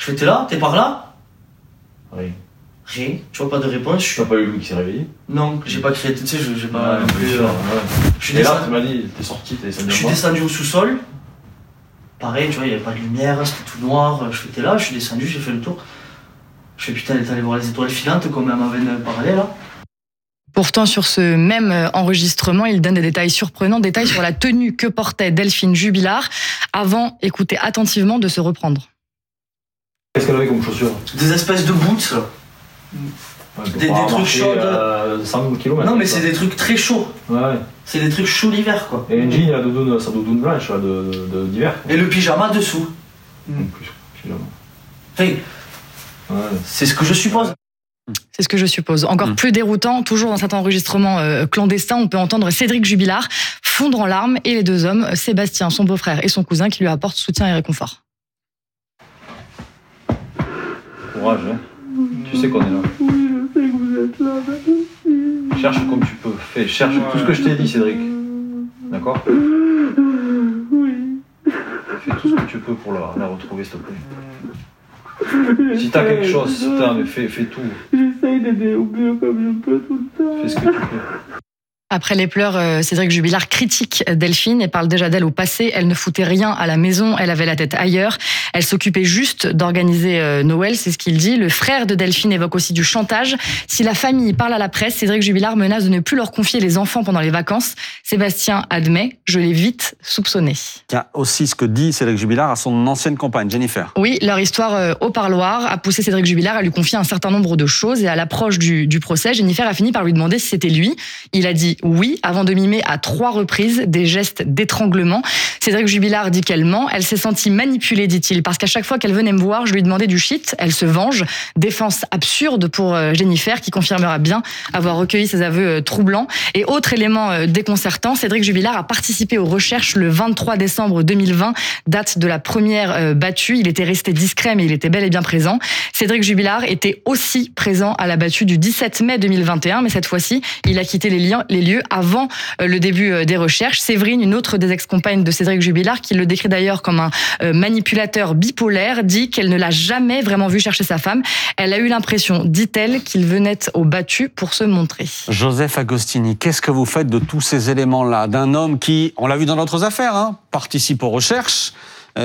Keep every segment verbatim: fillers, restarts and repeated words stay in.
Je fais, t'es là? T'es par là? Rien. Rien. Tu vois, pas de réponse. Tu n'as pas eu Louis qui s'est réveillé? Non, j'ai pas créé, tu sais, je j'ai pas... Ouais, plus, sûr, euh... ouais. Je suis Et là, descendu... tu m'as dit, t'es sorti, t'es descendu. Je suis descendu au sous-sol. Pareil, tu vois, il n'y avait pas de lumière, c'était tout noir. Je fais, t'es là? Je suis descendu, j'ai fait le tour. Je fais, putain, elle est allée voir les étoiles filantes comme elle m'avait parlé, là. Pourtant, sur ce même enregistrement, il donne des détails surprenants, détails sur la tenue que portait Delphine Jubilard, avant, écoutez attentivement, de se reprendre. Qu'est-ce qu'elle avait comme chaussures? Des espèces de boots, là. Ouais, des, des trucs chauds. Euh, cent kilomètres. Non, mais c'est des trucs très chauds. Ouais. C'est des trucs chauds l'hiver, quoi. Et un jean, la doudoune, sa doudoune blanche, là, de, de, de, d'hiver. Et le pyjama dessous. En plus, pyjama. Enfin, ouais. C'est ce que je suppose. C'est ce que je suppose. Encore mmh. plus déroutant, toujours dans cet enregistrement euh, clandestin, on peut entendre Cédric Jubilard fondre en larmes et les deux hommes, Sébastien, son beau-frère, et son cousin, qui lui apportent soutien et réconfort. Courage, hein. Tu sais qu'on est là. Oui, je sais que vous êtes là. Merci. Cherche comme tu peux. Fais, cherche tout ce que je t'ai dit, Cédric. D'accord? Oui. Fais tout ce que tu peux pour la, la retrouver, s'il te plaît. Si t'as quelque chose, si t'as, mais fais, fais tout. J'essaye d'aider au mieux comme je peux tout le temps. Fais ce que tu peux. Après les pleurs, Cédric Jubilard critique Delphine et parle déjà d'elle au passé. Elle ne foutait rien à la maison, elle avait la tête ailleurs. Elle s'occupait juste d'organiser Noël, c'est ce qu'il dit. Le frère de Delphine évoque aussi du chantage. Si la famille parle à la presse, Cédric Jubilard menace de ne plus leur confier les enfants pendant les vacances. Sébastien admet, je l'ai vite soupçonné. Il y a aussi ce que dit Cédric Jubilard à son ancienne compagne, Jennifer. Oui, leur histoire au parloir a poussé Cédric Jubilard à lui confier un certain nombre de choses. Et à l'approche du, du procès, Jennifer a fini par lui demander si c'était lui. Il a dit oui, avant de mimer à trois reprises des gestes d'étranglement. Cédric Jubilard dit qu'elle ment. Elle s'est sentie manipulée, dit-il, parce qu'à chaque fois qu'elle venait me voir, je lui demandais du shit. Elle se venge. Défense absurde pour Jennifer, qui confirmera bien avoir recueilli ses aveux troublants. Et autre élément déconcertant, Cédric Jubilard a participé aux recherches le vingt-trois décembre deux mille vingt, date de la première battue. Il était resté discret, mais il était bel et bien présent. Cédric Jubilard était aussi présent à la battue du dix-sept mai deux mille vingt et un, mais cette fois-ci, il a quitté les lieux avant Avant le début des recherches. Séverine, une autre des ex-compagnes de Cédric Jubilard, qui le décrit d'ailleurs comme un manipulateur bipolaire, dit qu'elle ne l'a jamais vraiment vu chercher sa femme. Elle a eu l'impression, dit-elle, qu'il venait au battu pour se montrer. Joseph Agostini, qu'est-ce que vous faites de tous ces éléments-là? D'un homme qui, on l'a vu dans d'autres affaires, hein, participe aux recherches,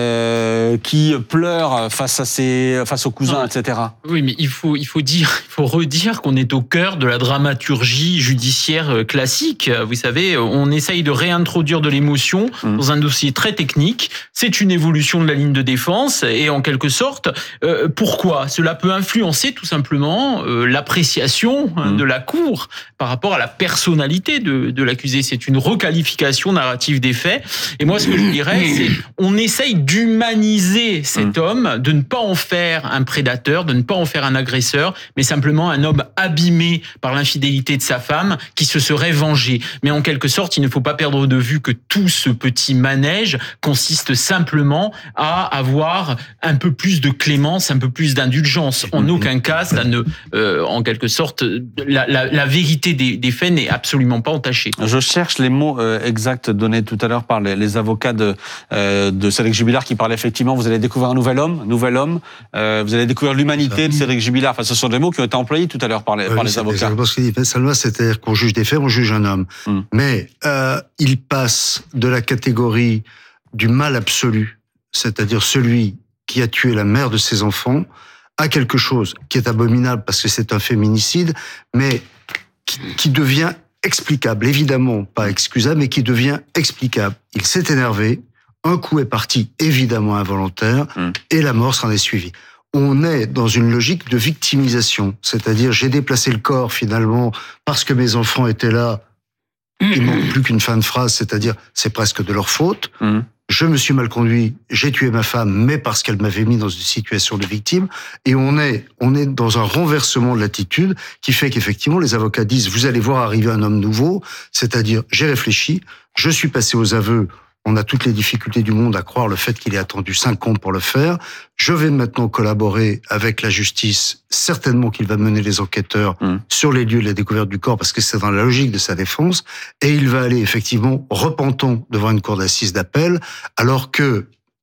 Euh, qui pleure face à ses, face aux cousins, non, et cetera. Oui, mais il faut, il faut dire, il faut redire qu'on est au cœur de la dramaturgie judiciaire classique. Vous savez, on essaye de réintroduire de l'émotion mmh. dans un dossier très technique. C'est une évolution de la ligne de défense et en quelque sorte, euh, pourquoi? Cela peut influencer tout simplement euh, l'appréciation mmh. de la cour par rapport à la personnalité de, de l'accusé. C'est une requalification narrative des faits. Et moi, ce que je dirais, c'est on essaye d'humaniser cet mmh. homme, de ne pas en faire un prédateur, de ne pas en faire un agresseur, mais simplement un homme abîmé par l'infidélité de sa femme qui se serait vengé. Mais en quelque sorte, il ne faut pas perdre de vue que tout ce petit manège consiste simplement à avoir un peu plus de clémence, un peu plus d'indulgence. En aucun cas, ça ne, euh, en quelque sorte, la, la, la vérité des, des faits n'est absolument pas entachée. Je cherche les mots euh, exacts donnés tout à l'heure par les, les avocats de, euh, de Cédric Jubilard qui parlait effectivement, vous allez découvrir un nouvel homme, nouvel homme, euh, vous allez découvrir l'humanité de Cédric Jubilard. Enfin, ce sont des mots qui ont été employés tout à l'heure par les, oui, par les avocats. C'est ce qu'il dit. Salma, c'est-à-dire qu'on juge des faits, on juge un homme. Mm. Mais euh, il passe de la catégorie du mal absolu, c'est-à-dire celui qui a tué la mère de ses enfants, à quelque chose qui est abominable parce que c'est un féminicide, mais qui, qui devient explicable, évidemment pas excusable, mais qui devient explicable. Il s'est énervé. Un coup est parti, évidemment involontaire, mmh. et la mort s'en est suivie. On est dans une logique de victimisation, c'est-à-dire j'ai déplacé le corps finalement parce que mes enfants étaient là, mmh. il manque plus qu'une fin de phrase, c'est-à-dire c'est presque de leur faute, mmh. je me suis mal conduit, j'ai tué ma femme, mais parce qu'elle m'avait mis dans une situation de victime, et on est, on est dans un renversement de l'attitude qui fait qu'effectivement les avocats disent vous allez voir arriver un homme nouveau, c'est-à-dire j'ai réfléchi, je suis passé aux aveux. On a toutes les difficultés du monde à croire le fait qu'il ait attendu cinq ans pour le faire. Je vais maintenant collaborer avec la justice. Certainement qu'il va mener les enquêteurs mmh. sur les lieux de la découverte du corps parce que c'est dans la logique de sa défense. Et il va aller effectivement repentant devant une cour d'assises d'appel alors que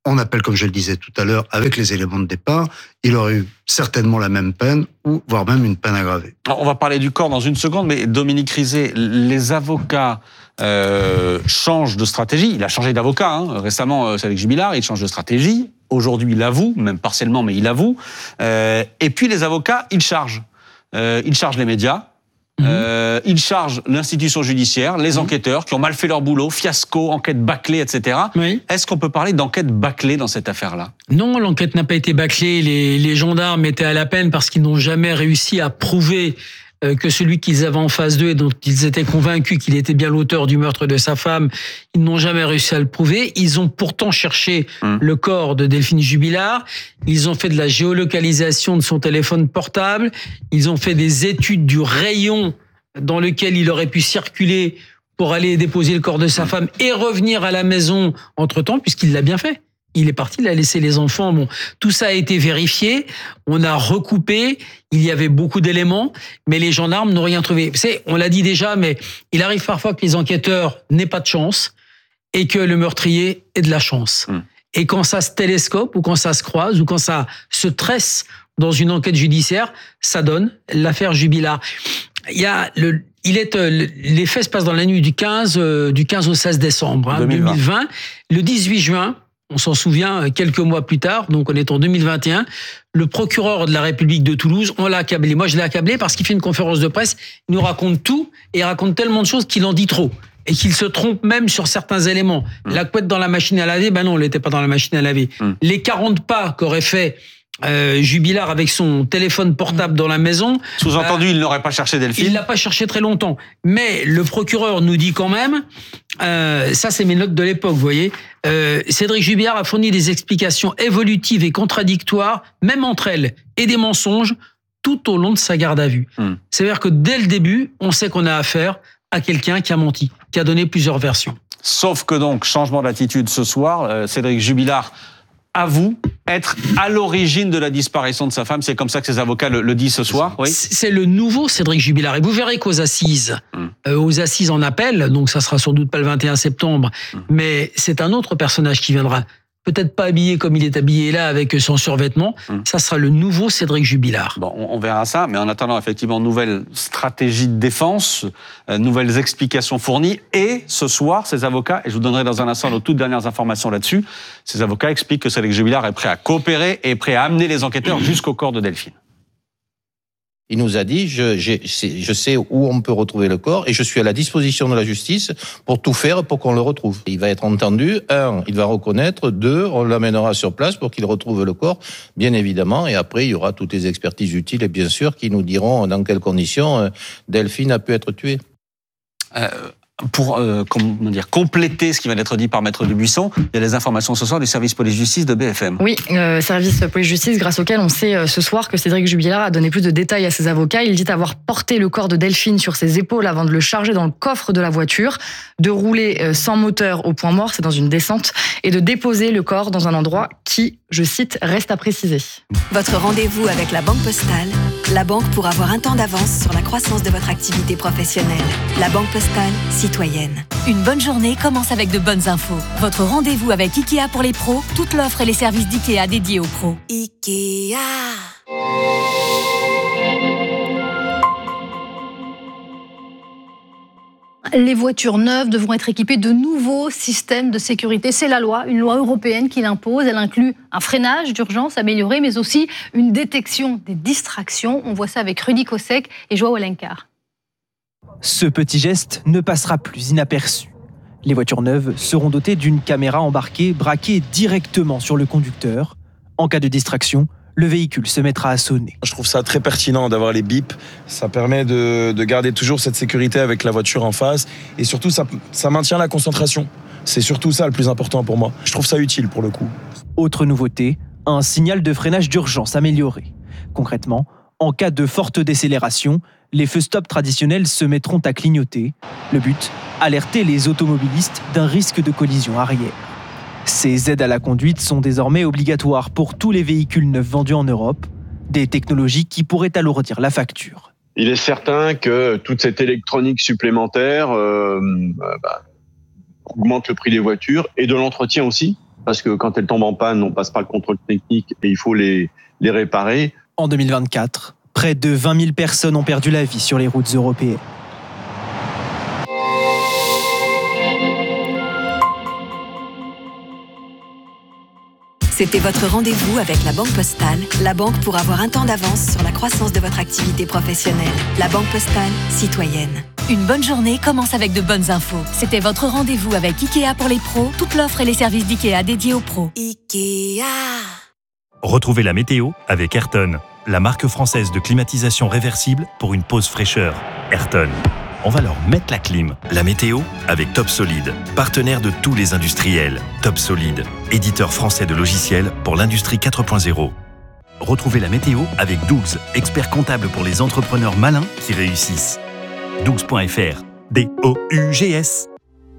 on appelle, comme je le disais tout à l'heure, avec les éléments de départ, il aurait eu certainement la même peine, ou voire même une peine aggravée. Alors, on va parler du corps dans une seconde, mais Dominique Rizet, les avocats euh, changent de stratégie. Il a changé d'avocat hein. récemment, euh, Cédric Jubilard, il change de stratégie. Aujourd'hui, il avoue, même partiellement, mais il avoue. Euh, et puis les avocats, ils chargent. Euh, ils chargent les médias. Mmh. Euh, ils chargent l'institution judiciaire, les mmh. enquêteurs qui ont mal fait leur boulot, fiasco, enquête bâclée, et cetera. Oui. Est-ce qu'on peut parler d'enquête bâclée dans cette affaire-là ? Non, l'enquête n'a pas été bâclée. Les, les gendarmes étaient à la peine parce qu'ils n'ont jamais réussi à prouver que celui qu'ils avaient en face d'eux et dont ils étaient convaincus qu'il était bien l'auteur du meurtre de sa femme, ils n'ont jamais réussi à le prouver. Ils ont pourtant cherché mmh. le corps de Delphine Jubilard. Ils ont fait de la géolocalisation de son téléphone portable. Ils ont fait des études du rayon dans lequel il aurait pu circuler pour aller déposer le corps de sa femme et revenir à la maison entre-temps, puisqu'il l'a bien fait. Il est parti, il a laissé les enfants. Bon, tout ça a été vérifié. On a recoupé. Il y avait beaucoup d'éléments, mais les gendarmes n'ont rien trouvé. C'est, on l'a dit déjà, mais il arrive parfois que les enquêteurs n'aient pas de chance et que le meurtrier ait de la chance. Mmh. Et quand ça se télescope ou quand ça se croise ou quand ça se tresse dans une enquête judiciaire, ça donne l'affaire Jubilard. Il y a le, il est, les faits se passent dans la nuit du quinze, du quinze au seize décembre hein, deux mille vingt. deux mille vingt. Le dix-huit juin. On s'en souvient, quelques mois plus tard, donc on est en deux mille vingt et un, le procureur de la République de Toulouse, on l'a accablé. Moi, je l'ai accablé parce qu'il fait une conférence de presse, il nous raconte tout, et il raconte tellement de choses qu'il en dit trop. Et qu'il se trompe même sur certains éléments. Mmh. La couette dans la machine à laver, ben non, elle n'était pas dans la machine à laver. Mmh. Les quarante pas qu'aurait fait Euh, Jubilard avec son téléphone portable dans la maison. Sous-entendu, euh, il n'aurait pas cherché Delphine. Il l'a pas cherché très longtemps. Mais le procureur nous dit quand même, euh, ça c'est mes notes de l'époque, vous voyez, euh, Cédric Jubilard a fourni des explications évolutives et contradictoires, même entre elles, et des mensonges, tout au long de sa garde à vue. Hmm. C'est-à-dire que dès le début, on sait qu'on a affaire à quelqu'un qui a menti, qui a donné plusieurs versions. Sauf que donc, changement d'attitude ce soir, euh, Cédric Jubilard avoue être à l'origine de la disparition de sa femme. C'est comme ça que ses avocats le, le disent ce soir. Oui. C'est le nouveau Cédric Jubilard. Et vous verrez qu'aux assises, mmh. euh, aux assises en appel, donc ça sera sans doute pas le vingt et un septembre, mmh. mais c'est un autre personnage qui viendra. Peut-être pas habillé comme il est habillé là, avec son survêtement. Mmh. Ça sera le nouveau Cédric Jubilard. Bon, on verra ça. Mais en attendant, effectivement, nouvelle stratégie de défense, euh, nouvelles explications fournies. Et ce soir, ces avocats, et je vous donnerai dans un instant nos toutes dernières informations là-dessus, ces avocats expliquent que Cédric Jubilard est prêt à coopérer et est prêt à amener les enquêteurs jusqu'au corps de Delphine. Il nous a dit, je, je sais où on peut retrouver le corps et je suis à la disposition de la justice pour tout faire pour qu'on le retrouve. Il va être entendu, un, il va reconnaître, deux, on l'amènera sur place pour qu'il retrouve le corps, bien évidemment, et après il y aura toutes les expertises utiles et bien sûr qui nous diront dans quelles conditions Delphine a pu être tuée. Euh... Pour euh, comment dire, compléter ce qui vient d'être dit par Maître Dubuisson, il y a des informations ce soir du service police-justice de B F M. Oui, euh, service police-justice grâce auquel on sait euh, ce soir que Cédric Jubilard a donné plus de détails à ses avocats. Il dit avoir porté le corps de Delphine sur ses épaules avant de le charger dans le coffre de la voiture, de rouler euh, sans moteur au point mort, c'est dans une descente, et de déposer le corps dans un endroit qui, je cite, reste à préciser. Votre rendez-vous avec la Banque Postale, la banque pour avoir un temps d'avance sur la croissance de votre activité professionnelle. La Banque Postale, citoyenne. Une bonne journée commence avec de bonnes infos. Votre rendez-vous avec Ikea pour les pros, toute l'offre et les services d'Ikea dédiés aux pros. Ikea. Les voitures neuves devront être équipées de nouveaux systèmes de sécurité. C'est la loi, une loi européenne qui l'impose. Elle inclut un freinage d'urgence amélioré, mais aussi une détection des distractions. On voit ça avec Rudy Kosek et Joao Alencar. Ce petit geste ne passera plus inaperçu. Les voitures neuves seront dotées d'une caméra embarquée braquée directement sur le conducteur. En cas de distraction, le véhicule se mettra à sonner. Je trouve ça très pertinent d'avoir les bips. Ça permet de, de garder toujours cette sécurité avec la voiture en face. Et surtout, ça, ça maintient la concentration. C'est surtout ça le plus important pour moi. Je trouve ça utile pour le coup. Autre nouveauté, un signal de freinage d'urgence amélioré. Concrètement, en cas de forte décélération, les feux stop traditionnels se mettront à clignoter. Le but, alerter les automobilistes d'un risque de collision arrière. Ces aides à la conduite sont désormais obligatoires pour tous les véhicules neufs vendus en Europe, des technologies qui pourraient alourdir la facture. Il est certain que toute cette électronique supplémentaire euh, bah, augmente le prix des voitures et de l'entretien aussi. parce que quand elles tombent en panne, on passe par le contrôle technique et il faut les, les réparer. En deux mille vingt-quatre, près de vingt mille personnes ont perdu la vie sur les routes européennes. C'était votre rendez-vous avec la Banque Postale, la banque pour avoir un temps d'avance sur la croissance de votre activité professionnelle. La Banque Postale, citoyenne. Une bonne journée commence avec de bonnes infos. C'était votre rendez-vous avec Ikea pour les pros, toute l'offre et les services d'Ikea dédiés aux pros. Ikea. Retrouvez la météo avec Ayrton, la marque française de climatisation réversible pour une pause fraîcheur. Ayrton. On va leur mettre la clim. La météo avec Top Solid, partenaire de tous les industriels. Top Solid, éditeur français de logiciels pour l'industrie quatre point zéro. Retrouvez la météo avec Dougs, expert comptable pour les entrepreneurs malins qui réussissent. dougs point f r, D O U G S.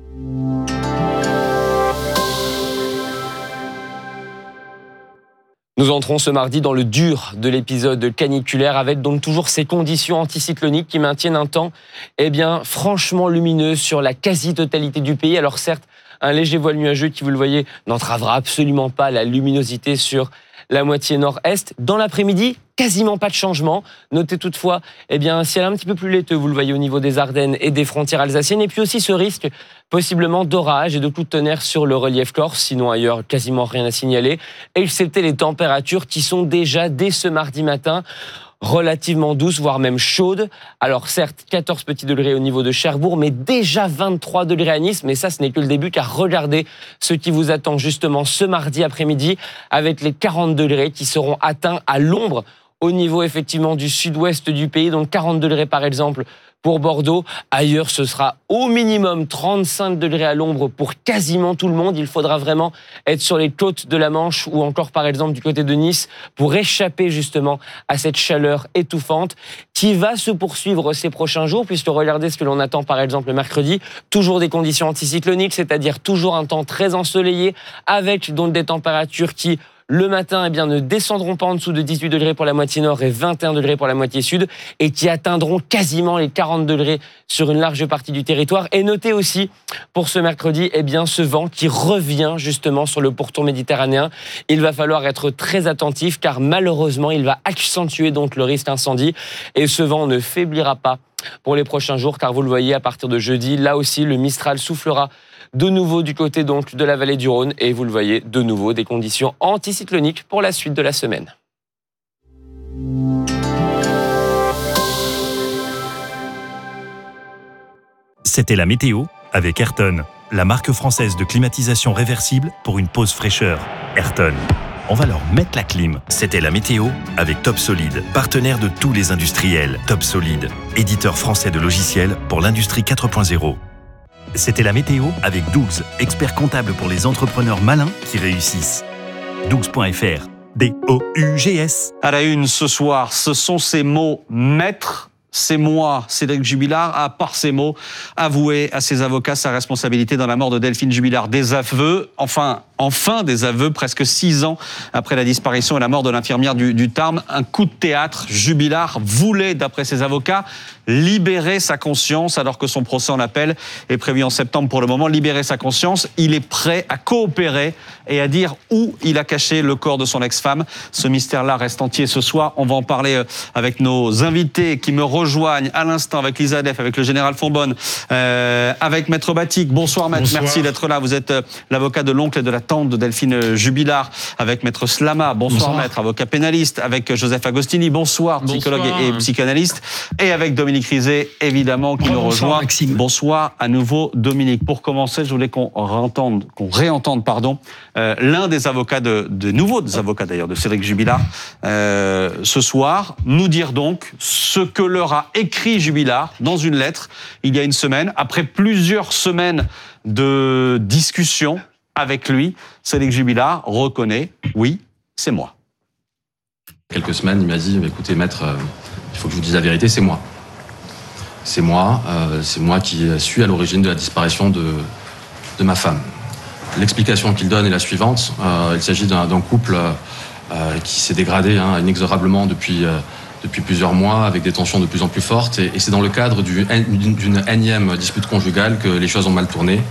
Nous entrons ce mardi dans le dur de l'épisode caniculaire avec donc toujours ces conditions anticycloniques qui maintiennent un temps eh bien, franchement lumineux sur la quasi-totalité du pays. Alors certes, un léger voile nuageux qui, vous le voyez, n'entravera absolument pas la luminosité sur la moitié nord-est. Dans l'après-midi, quasiment pas de changement. Notez toutefois eh bien, un ciel un petit peu plus laiteux, vous le voyez au niveau des Ardennes et des frontières alsaciennes. Et puis aussi ce risque possiblement d'orage et de coups de tonnerre sur le relief corse. Sinon ailleurs, quasiment rien à signaler. Et excepté les températures qui sont déjà, dès ce mardi matin, relativement douce, voire même chaude. Alors certes, quatorze petits degrés au niveau de Cherbourg, mais déjà vingt-trois degrés à Nice. Mais ça, ce n'est que le début, car regardez ce qui vous attend justement ce mardi après-midi, avec les quarante degrés qui seront atteints à l'ombre au niveau effectivement du sud-ouest du pays. Donc quarante degrés par exemple pour Bordeaux. Ailleurs, ce sera au minimum trente-cinq degrés à l'ombre pour quasiment tout le monde. Il faudra vraiment être sur les côtes de la Manche ou encore par exemple du côté de Nice pour échapper justement à cette chaleur étouffante qui va se poursuivre ces prochains jours, puisque regardez ce que l'on attend par exemple le mercredi. Toujours des conditions anticycloniques, c'est-à-dire toujours un temps très ensoleillé avec donc des températures qui le matin, eh bien, ne descendront pas en dessous de dix-huit degrés pour la moitié nord et vingt et un degrés pour la moitié sud, et qui atteindront quasiment les quarante degrés sur une large partie du territoire. Et notez aussi, pour ce mercredi, eh bien, ce vent qui revient justement sur le pourtour méditerranéen. Il va falloir être très attentif, car malheureusement, il va accentuer donc le risque incendie. Et ce vent ne faiblira pas pour les prochains jours, car vous le voyez, à partir de jeudi, là aussi, le Mistral soufflera de nouveau du côté donc de la vallée du Rhône, et vous le voyez, de nouveau des conditions anticycloniques pour la suite de la semaine. C'était la météo avec Ayrton, la marque française de climatisation réversible pour une pause fraîcheur. Ayrton. On va leur mettre la clim. C'était la météo avec Top Solid, partenaire de tous les industriels. Top Solid, éditeur français de logiciels pour l'industrie quatre point zéro. C'était la météo avec Dougs, expert comptable pour les entrepreneurs malins qui réussissent. dougs point f r, D O U G S. À la une ce soir, ce sont ces mots maîtres. C'est moi, Cédric Jubilard, a par ces mots avoué à ses avocats sa responsabilité dans la mort de Delphine Jubilard. Des aveux, enfin, enfin des aveux, presque six ans après la disparition et la mort de l'infirmière du, du Tarn. Un coup de théâtre. Jubilard voulait, d'après ses avocats, libérer sa conscience alors que son procès en appel est prévu en septembre pour le moment. Libérer sa conscience, il est prêt à coopérer et à dire où il a caché le corps de son ex-femme. Ce mystère-là reste entier ce soir. On va en parler avec nos invités qui me rejoignent à l'instant, avec Lisa Def, avec le général Fonbonne, euh, avec Maître Batik. Bonsoir Maître, bonsoir. Merci d'être là. Vous êtes l'avocat de l'oncle et de la tante de Delphine Jubilard, avec Maître Slama. Bonsoir, bonsoir. Maître, avocat pénaliste, avec Joseph Agostini. Bonsoir, psychologue bonsoir. et psychanalyste. Et avec Dominique Rizet, évidemment, qui bonsoir, nous rejoint. Maxime. Bonsoir à nouveau Dominique. Pour commencer, je voulais qu'on réentende, qu'on réentende pardon, euh, l'un des avocats, de, de nouveaux des avocats d'ailleurs, de Cédric Jubilard, euh, ce soir, nous dire donc ce que leur a écrit Jubilard dans une lettre il y a une semaine, après plusieurs semaines de discussion avec lui. Cédric Jubilard reconnaît, oui, c'est moi. Quelques semaines, il m'a dit, écoutez maître, euh, il faut que je vous dise la vérité, c'est moi. C'est moi, euh, c'est moi qui suis à l'origine de la disparition de, de ma femme. L'explication qu'il donne est la suivante. Euh, il s'agit d'un, d'un couple euh, qui s'est dégradé hein, inexorablement depuis, euh, depuis plusieurs mois, avec des tensions de plus en plus fortes. Et, et c'est dans le cadre du, d'une, d'une énième dispute conjugale que les choses ont mal tourné.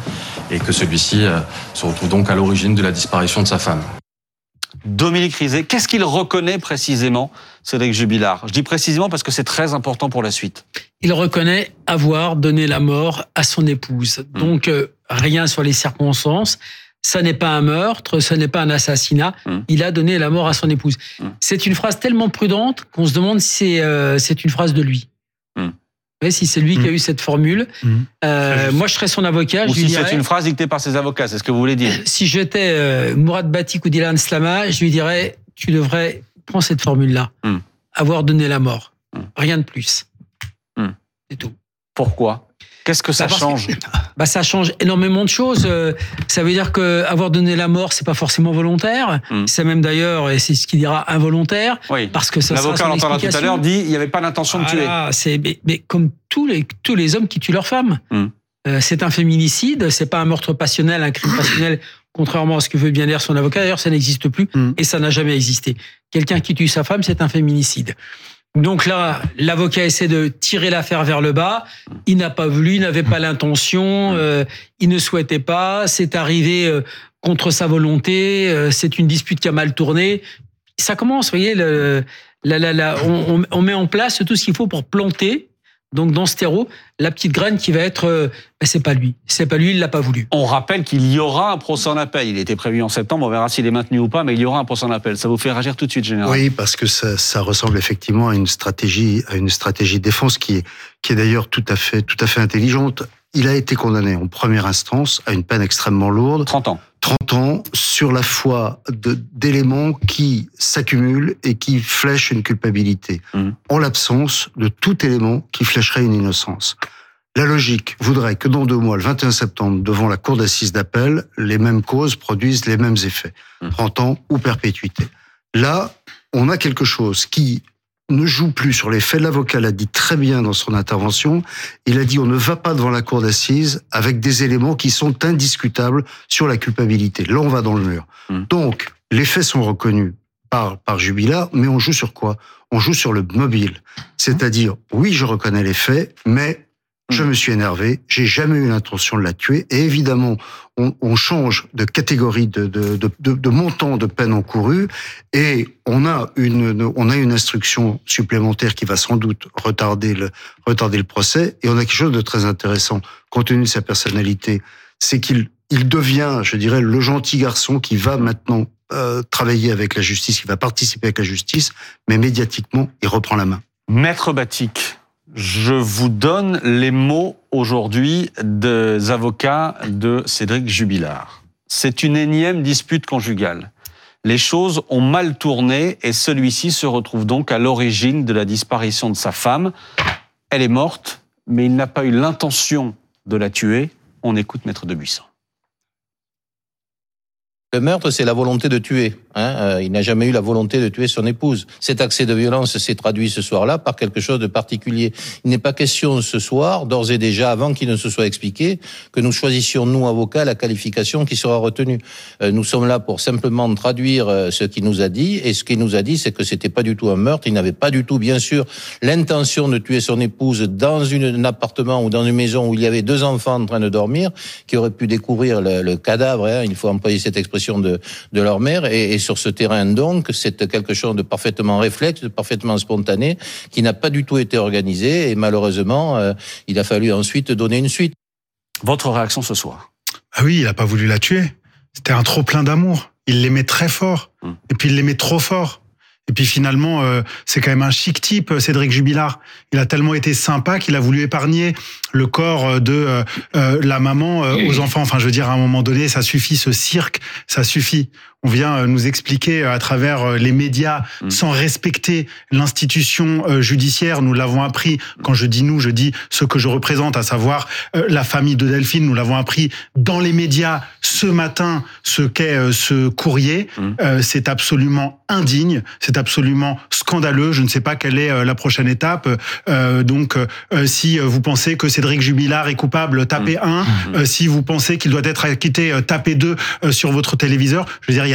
et que celui-ci euh, se retrouve donc à l'origine de la disparition de sa femme. Dominique Rizet, qu'est-ce qu'il reconnaît précisément, Cédric Jubilard? Je dis précisément parce que c'est très important pour la suite. Il reconnaît avoir donné la mort à son épouse. Mmh. Donc, euh, rien sur les circonstances. Ça n'est pas un meurtre, ce n'est pas un assassinat. Mmh. Il a donné la mort à son épouse. Mmh. C'est une phrase tellement prudente qu'on se demande si c'est, euh, c'est une phrase de lui. Mmh. Ouais, si c'est lui mmh. qui a eu cette formule. Mmh. Euh, moi, je serais son avocat. Ou je si lui dirais, c'est une phrase dictée par ses avocats, c'est ce que vous voulez dire. Si j'étais euh, Mourad Batik ou Dylan Slama, je lui dirais, tu devrais prendre cette formule-là. Mmh. Avoir donné la mort. Mmh. Rien de plus. Mmh. C'est tout. Pourquoi ? Qu'est-ce que ça bah change ? Bah ça change énormément de choses. Ça veut dire que avoir donné la mort, c'est pas forcément volontaire. Mm. C'est même d'ailleurs, et c'est ce qu'il dira, involontaire. Oui. Parce que ça l'avocat, sera son on l'entendra tout à l'heure, dit il n'y avait pas l'intention de voilà, tuer. C'est mais, mais comme tous les tous les hommes qui tuent leurs femmes. Mm. Euh, c'est un féminicide, c'est pas un meurtre passionnel, un crime passionnel. Contrairement à ce que veut bien dire son avocat, d'ailleurs, ça n'existe plus mm. et ça n'a jamais existé. Quelqu'un qui tue sa femme, c'est un féminicide. Donc là, l'avocat essaie de tirer l'affaire vers le bas. Il n'a pas voulu, il n'avait pas l'intention, euh, il ne souhaitait pas. C'est arrivé euh, contre sa volonté. Euh, c'est une dispute qui a mal tourné. Ça commence, vous voyez. Le, la, la, la, on, on met en place tout ce qu'il faut pour planter. Donc dans ce terreau, la petite graine qui va être, euh, ben c'est pas lui, c'est pas lui, il l'a pas voulu. On rappelle qu'il y aura un procès en appel. Il était prévu en septembre, on verra s'il est maintenu ou pas, mais il y aura un procès en appel. Ça vous fait réagir tout de suite, général? Oui, parce que ça, ça ressemble effectivement à une stratégie, à une stratégie de défense qui est, qui est d'ailleurs tout à fait, tout à fait intelligente. Il a été condamné en première instance à une peine extrêmement lourde. trente ans. trente ans sur la foi de, d'éléments qui s'accumulent et qui flèchent une culpabilité, mmh. en l'absence de tout élément qui flècherait une innocence. La logique voudrait que dans deux mois, le vingt et un septembre, devant la cour d'assises d'appel, les mêmes causes produisent les mêmes effets. Mmh. trente ans ou perpétuité. Là, on a quelque chose qui ne joue plus sur les faits. L'avocat l'a dit très bien dans son intervention. Il a dit on ne va pas devant la cour d'assises avec des éléments qui sont indiscutables sur la culpabilité. Là, on va dans le mur. Mmh. Donc, les faits sont reconnus par, par Jubilard, mais on joue sur quoi ? On joue sur le mobile. C'est-à-dire, oui, je reconnais les faits, mais je me suis énervé, j'ai jamais eu l'intention de la tuer, et évidemment, on, on change de catégorie de, de, de, de, de montant de peine encourue, et on a une, on a une instruction supplémentaire qui va sans doute retarder le, retarder le procès, et on a quelque chose de très intéressant, compte tenu de sa personnalité, c'est qu'il, il devient, je dirais, le gentil garçon qui va maintenant euh, travailler avec la justice, qui va participer avec la justice, mais médiatiquement, il reprend la main. Maître Batik, je vous donne les mots aujourd'hui des avocats de Cédric Jubilard. C'est une énième dispute conjugale. Les choses ont mal tourné et celui-ci se retrouve donc à l'origine de la disparition de sa femme. Elle est morte, mais il n'a pas eu l'intention de la tuer. On écoute Maître Debuisson. Le meurtre, c'est la volonté de tuer. Hein euh, il n'a jamais eu la volonté de tuer son épouse. Cet accès de violence s'est traduit ce soir-là par quelque chose de particulier. Il n'est pas question ce soir, d'ores et déjà, avant qu'il ne se soit expliqué, que nous choisissions, nous, avocats, la qualification qui sera retenue. Euh, nous sommes là pour simplement traduire euh, ce qu'il nous a dit, et ce qu'il nous a dit, c'est que c'était pas du tout un meurtre. Il n'avait pas du tout, bien sûr, l'intention de tuer son épouse dans une, un appartement ou dans une maison où il y avait deux enfants en train de dormir, qui auraient pu découvrir le, le cadavre, hein, il faut employer cette expression de, de leur mère, et, et sur ce terrain, donc, c'est quelque chose de parfaitement réflexe, de parfaitement spontané, qui n'a pas du tout été organisé, et malheureusement, euh, il a fallu ensuite donner une suite. Votre réaction ce soir ? Ah oui, il n'a pas voulu la tuer. C'était un trop plein d'amour. Il l'aimait très fort. Mmh. Et puis il l'aimait trop fort. Et puis finalement, euh, c'est quand même un chic type, Cédric Jubilard. Il a tellement été sympa qu'il a voulu épargner le corps de euh, euh, la maman euh, aux enfants. Enfin, je veux dire, à un moment donné, ça suffit, ce cirque, ça suffit. On vient nous expliquer à travers les médias, mmh. sans respecter l'institution judiciaire. Nous l'avons appris, quand je dis nous, je dis ce que je représente, à savoir la famille de Delphine. Nous l'avons appris dans les médias ce matin, ce qu'est ce courrier. Mmh. C'est absolument indigne, c'est absolument scandaleux. Je ne sais pas quelle est la prochaine étape. Donc, si vous pensez que Cédric Jubilard est coupable, tapez un. Mmh. Si vous pensez qu'il doit être acquitté, tapez deux sur votre téléviseur. Je veux dire, il y a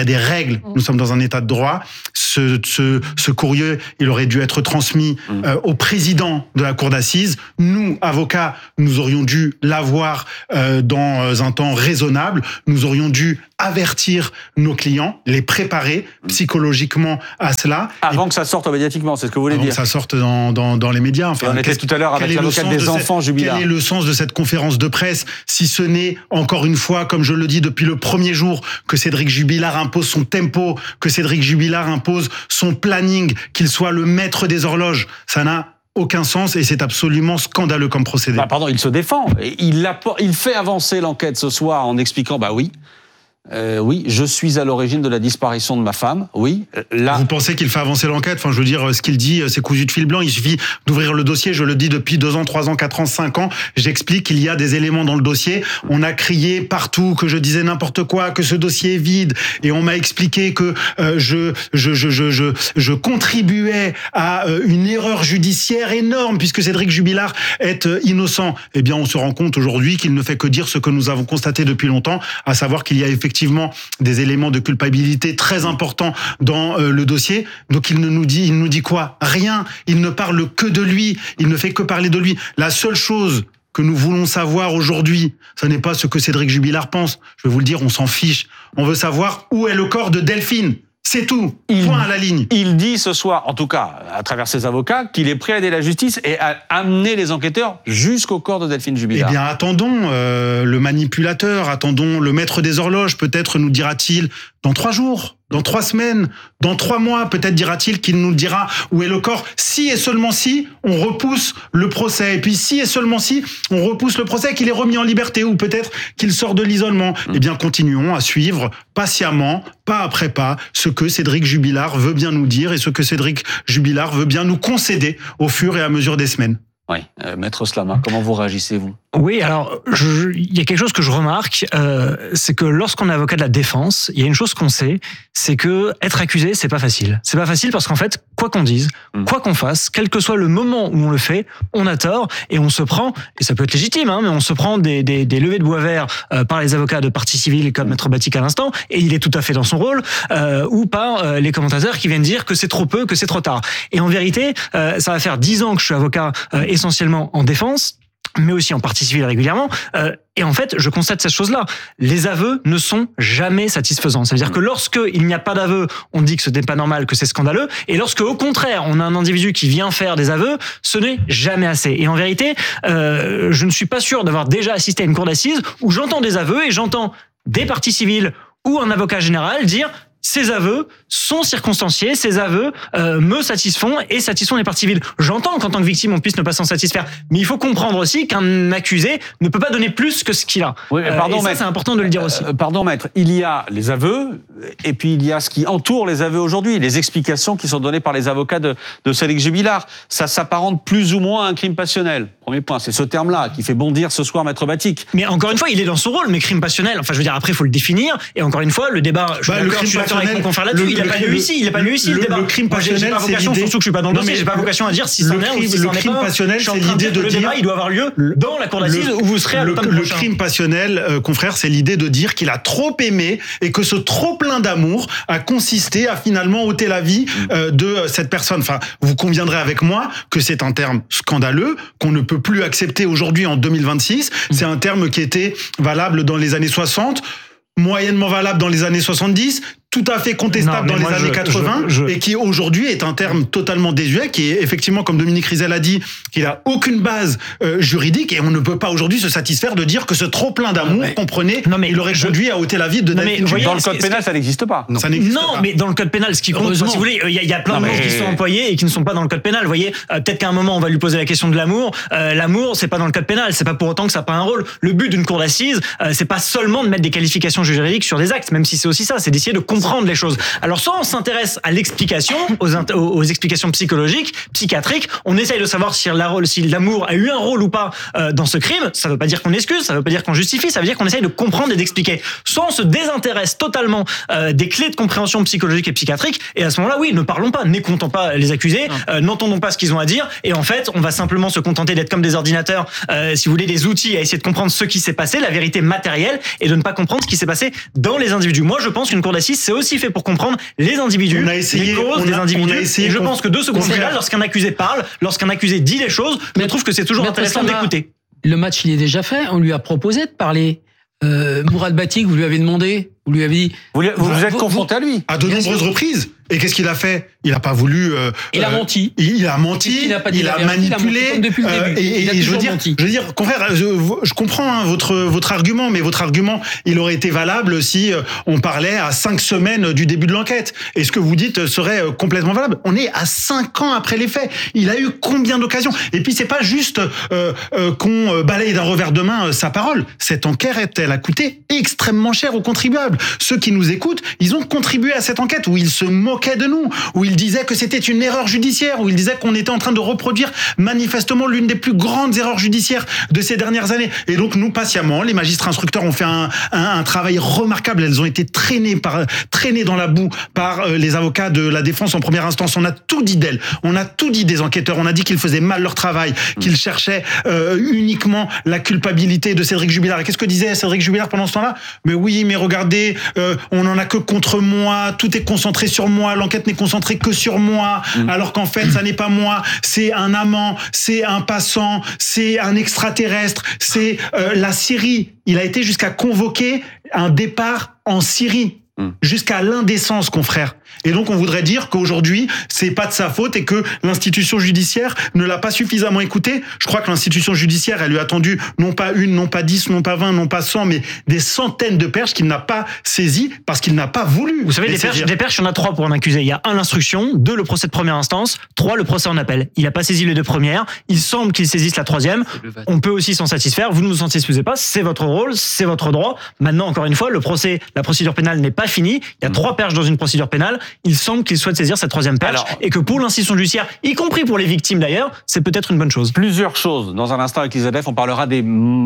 a des règles. Nous sommes dans un état de droit. Ce, ce, ce courrier, il aurait dû être transmis euh, au président de la cour d'assises. Nous, avocats, nous aurions dû l'avoir euh, dans un temps raisonnable. Nous aurions dû avertir nos clients, les préparer psychologiquement à cela. Avant et que ça sorte médiatiquement, c'est ce que vous voulez avant dire. Que ça sorte dans, dans, dans les médias. Enfin, on était tout à l'heure avec l'avocat des enfants cette, Jubilard. Quel est le sens de cette conférence de presse, si ce n'est, encore une fois, comme je le dis depuis le premier jour, que Cédric Jubilard impose son tempo, que Cédric Jubilard impose son planning, qu'il soit le maître des horloges. Ça n'a aucun sens et c'est absolument scandaleux comme procédé. Bah, pardon, il se défend. Il, il fait avancer l'enquête ce soir en expliquant, bah oui, Euh, oui, je suis à l'origine de la disparition de ma femme. Oui, là. Vous pensez qu'il fait avancer l'enquête? Enfin, je veux dire, ce qu'il dit, c'est cousu de fil blanc. Il suffit d'ouvrir le dossier. Je le dis depuis deux ans, trois ans, quatre ans, cinq ans. J'explique qu'il y a des éléments dans le dossier. On a crié partout que je disais n'importe quoi, que ce dossier est vide. Et on m'a expliqué que euh, je, je, je, je, je, je contribuais à euh, une erreur judiciaire énorme puisque Cédric Jubilard est euh, innocent. Eh bien, on se rend compte aujourd'hui qu'il ne fait que dire ce que nous avons constaté depuis longtemps, à savoir qu'il y a effectivement effectivement des éléments de culpabilité très importants dans euh, le dossier. Donc il ne nous dit, il nous dit quoi? Rien. Il ne parle que de lui. Il ne fait que parler de lui. La seule chose que nous voulons savoir aujourd'hui, ce n'est pas ce que Cédric Jubilard pense. Je vais vous le dire, on s'en fiche. On veut savoir où est le corps de Delphine. C'est tout. Il, Point à la ligne. Il dit ce soir, en tout cas, à travers ses avocats, qu'il est prêt à aider la justice et à amener les enquêteurs jusqu'au corps de Delphine Jubilard. Eh bien, attendons euh, le manipulateur, attendons le maître des horloges. Peut-être nous dira-t-il dans trois jours, dans trois semaines, dans trois mois, peut-être dira-t-il qu'il nous dira où est le corps. Si et seulement si on repousse le procès. Et puis si et seulement si on repousse le procès, qu'il est remis en liberté ou peut-être qu'il sort de l'isolement. Mmh. Eh bien, continuons à suivre patiemment, pas après pas, ce que Cédric Jubilard veut bien nous dire et ce que Cédric Jubilard veut bien nous concéder au fur et à mesure des semaines. Oui, euh, Maître Slama, comment vous réagissez-vous? Oui, alors il y a quelque chose que je remarque, euh, c'est que lorsqu'on est avocat de la défense, il y a une chose qu'on sait, c'est que être accusé, c'est pas facile. C'est pas facile parce qu'en fait, quoi qu'on dise, mmh. quoi qu'on fasse, quel que soit le moment où on le fait, on a tort et on se prend, et ça peut être légitime, hein, mais on se prend des, des, des levées de bois vert euh, par les avocats de partie civile comme Maître Batik à l'instant, et il est tout à fait dans son rôle, euh, ou par euh, les commentateurs qui viennent dire que c'est trop peu, que c'est trop tard. Et en vérité, euh, ça va faire dix ans que je suis avocat euh, essentiellement en défense, mais aussi en partie civile régulièrement. Euh, et en fait, je constate cette chose-là. Les aveux ne sont jamais satisfaisants. Ça veut dire que lorsque il n'y a pas d'aveu, on dit que ce n'est pas normal, que c'est scandaleux. Et lorsque, au contraire, on a un individu qui vient faire des aveux, ce n'est jamais assez. Et en vérité, euh, je ne suis pas sûr d'avoir déjà assisté à une cour d'assises où j'entends des aveux et j'entends des parties civiles ou un avocat général dire ces aveux sont circonstanciés, ces aveux euh, me satisfont et satisfont les parties civiles. J'entends qu'en tant que victime, on puisse ne pas s'en satisfaire, mais il faut comprendre aussi qu'un accusé ne peut pas donner plus que ce qu'il a. Oui, pardon, euh, et ça, maître, c'est important de le dire aussi. Euh, pardon, maître, il y a les aveux, et puis il y a ce qui entoure les aveux aujourd'hui, les explications qui sont données par les avocats de, de Cédric Jubilard. Ça s'apparente plus ou moins à un crime passionnel. Premier point, c'est ce terme-là qui fait bondir ce soir Maître Batik. Mais encore une fois, il est dans son rôle, mais crime passionnel, enfin je veux dire, après il faut le définir, et encore une fois, le débat, je suis bah, d'accord, je suis d'accord avec mon confrère là-dessus, il n'a pas lieu ici, il n'a pas lieu ici le, le débat. Le crime passionnel, j'ai pas vocation, surtout que je suis pas dans le dossier, j'ai pas vocation à dire si c'en est ou si le c'en est crime pas. passionnel, c'est l'idée de le dire débat, il doit avoir lieu dans la cour d'assises où vous serez à l'automne prochain. Le crime passionnel, euh, confrère, c'est l'idée de dire qu'il a trop aimé et que ce trop plein d'amour a consisté à finalement ôter la vie euh, de cette personne. Enfin, vous conviendrez avec moi que c'est un terme scandaleux qu'on ne peut plus accepter aujourd'hui en deux mille vingt-six. C'est un terme qui était valable dans les années soixante, moyennement valable dans les années soixante-dix, tout à fait contestable non, dans les années je, quatre-vingts je, je... et qui aujourd'hui est un terme totalement désuet, qui est effectivement, comme Dominique Rizet a dit, qu'il a aucune base euh, juridique et on ne peut pas aujourd'hui se satisfaire de dire que ce trop plein d'amour, mais... comprenez, non, mais il aurait je... conduit à ôter la vie de Delphine. Dans le code pénal, ça n'existe pas. Non, ça n'existe non pas. mais dans le code pénal, ce qui compte, si vous voulez, il y, y a plein non, de mots mais... qui sont employés et qui ne sont pas dans le code pénal. Vous voyez, euh, peut-être qu'à un moment on va lui poser la question de l'amour. Euh, l'amour, c'est pas dans le code pénal, c'est pas pour autant que ça n'a pas un rôle. Le but d'une cour d'assises, euh, c'est pas seulement de mettre des qualifications juridiques sur des actes, même si c'est aussi ça, c'est d'essayer de comprendre les choses. Alors soit on s'intéresse à l'explication, aux, aux, aux explications psychologiques, psychiatriques, on essaye de savoir si, la, si l'amour a eu un rôle ou pas euh, dans ce crime, ça veut pas dire qu'on excuse, ça veut pas dire qu'on justifie, ça veut dire qu'on essaye de comprendre et d'expliquer. Soit on se désintéresse totalement euh, des clés de compréhension psychologique et psychiatrique, et à ce moment-là, oui, ne parlons pas, n'écoutons pas les accusés, euh, n'entendons pas ce qu'ils ont à dire, et en fait, on va simplement se contenter d'être comme des ordinateurs, euh, si vous voulez, des outils à essayer de comprendre ce qui s'est passé, la vérité matérielle, et de ne pas comprendre ce qui s'est passé dans les individus. Moi, je pense qu'une cour d'assises, c'est aussi fait pour comprendre les individus, on a essayé, les causes on des a, individus. On a essayé, et je pense que de ce point de vue-là, faire... lorsqu'un accusé parle, lorsqu'un accusé dit les choses, je trouve que c'est toujours intéressant d'écouter. Le match, il est déjà fait. On lui a proposé de parler. Euh, Mourad Batik, vous lui avez demandé, vous lui avez dit... Vous, vous, vous êtes confronté à lui. À de Bien nombreuses sûr. reprises. Et qu'est-ce qu'il a fait? Il n'a pas voulu. Euh, il a euh, menti. Il, il a menti. Il a, pas dit il la a vérité, manipulé. il a menti depuis le euh, début. et, il a et je veux toujours dire, menti. je veux dire, confrère, je, je comprends hein, votre votre argument, mais votre argument, il aurait été valable si euh, on parlait à cinq semaines du début de l'enquête. Et ce que vous dites serait euh, complètement valable. On est à cinq ans après les faits. Il a eu combien d'occasions? Et puis c'est pas juste euh, euh, qu'on euh, balaye d'un revers de main euh, sa parole. Cette enquête, elle a coûté extrêmement cher aux contribuables. Ceux qui nous écoutent, ils ont contribué à cette enquête où ils se moquaient de nous, où ils disaient que c'était une erreur judiciaire, où ils disaient qu'on était en train de reproduire manifestement l'une des plus grandes erreurs judiciaires de ces dernières années. Et donc nous, patiemment, les magistrats instructeurs ont fait un, un, un travail remarquable. Elles ont été traînées par traînées dans la boue par euh, les avocats de la défense en première instance. On a tout dit d'elles, on a tout dit des enquêteurs. On a dit qu'ils faisaient mal leur travail, qu'ils cherchaient euh, uniquement la culpabilité de Cédric Jubilard. Et qu'est-ce que disait Cédric Jubilard pendant ce temps-là? Mais oui, mais regardez, euh, on n'en a que contre moi, tout est concentré sur moi, l'enquête n'est concentrée que sur moi, mmh. alors qu'en fait, ça n'est pas moi, c'est un amant, c'est un passant, c'est un extraterrestre, c'est euh, la Syrie. Il a été jusqu'à convoquer un départ en Syrie. Jusqu'à l'indécence, confrère. Et donc, on voudrait dire qu'aujourd'hui, c'est pas de sa faute et que l'institution judiciaire ne l'a pas suffisamment écouté. Je crois que l'institution judiciaire, elle lui a tendu non pas une, non pas dix, non pas vingt, non pas cent, mais des centaines de perches qu'il n'a pas saisies parce qu'il n'a pas voulu. Vous savez, des perches, des perches, il y en a trois pour un accusé. Il y a un, l'instruction, deux, le procès de première instance, trois, le procès en appel. Il n'a pas saisi les deux premières. Il semble qu'il saisisse la troisième. On peut aussi s'en satisfaire. Vous ne vous en satisfaisez pas. C'est votre rôle, c'est votre droit. Maintenant, encore une fois, le procès, la procédure pénale n'est pas finie. Il y a mmh. trois perches dans une procédure pénale. Il semble qu'il souhaite saisir cette troisième perche. Alors, et que pour l'institution judiciaire, y compris pour les victimes d'ailleurs, c'est peut-être une bonne chose. Plusieurs choses. Dans un instant avec Lisa Def, on parlera des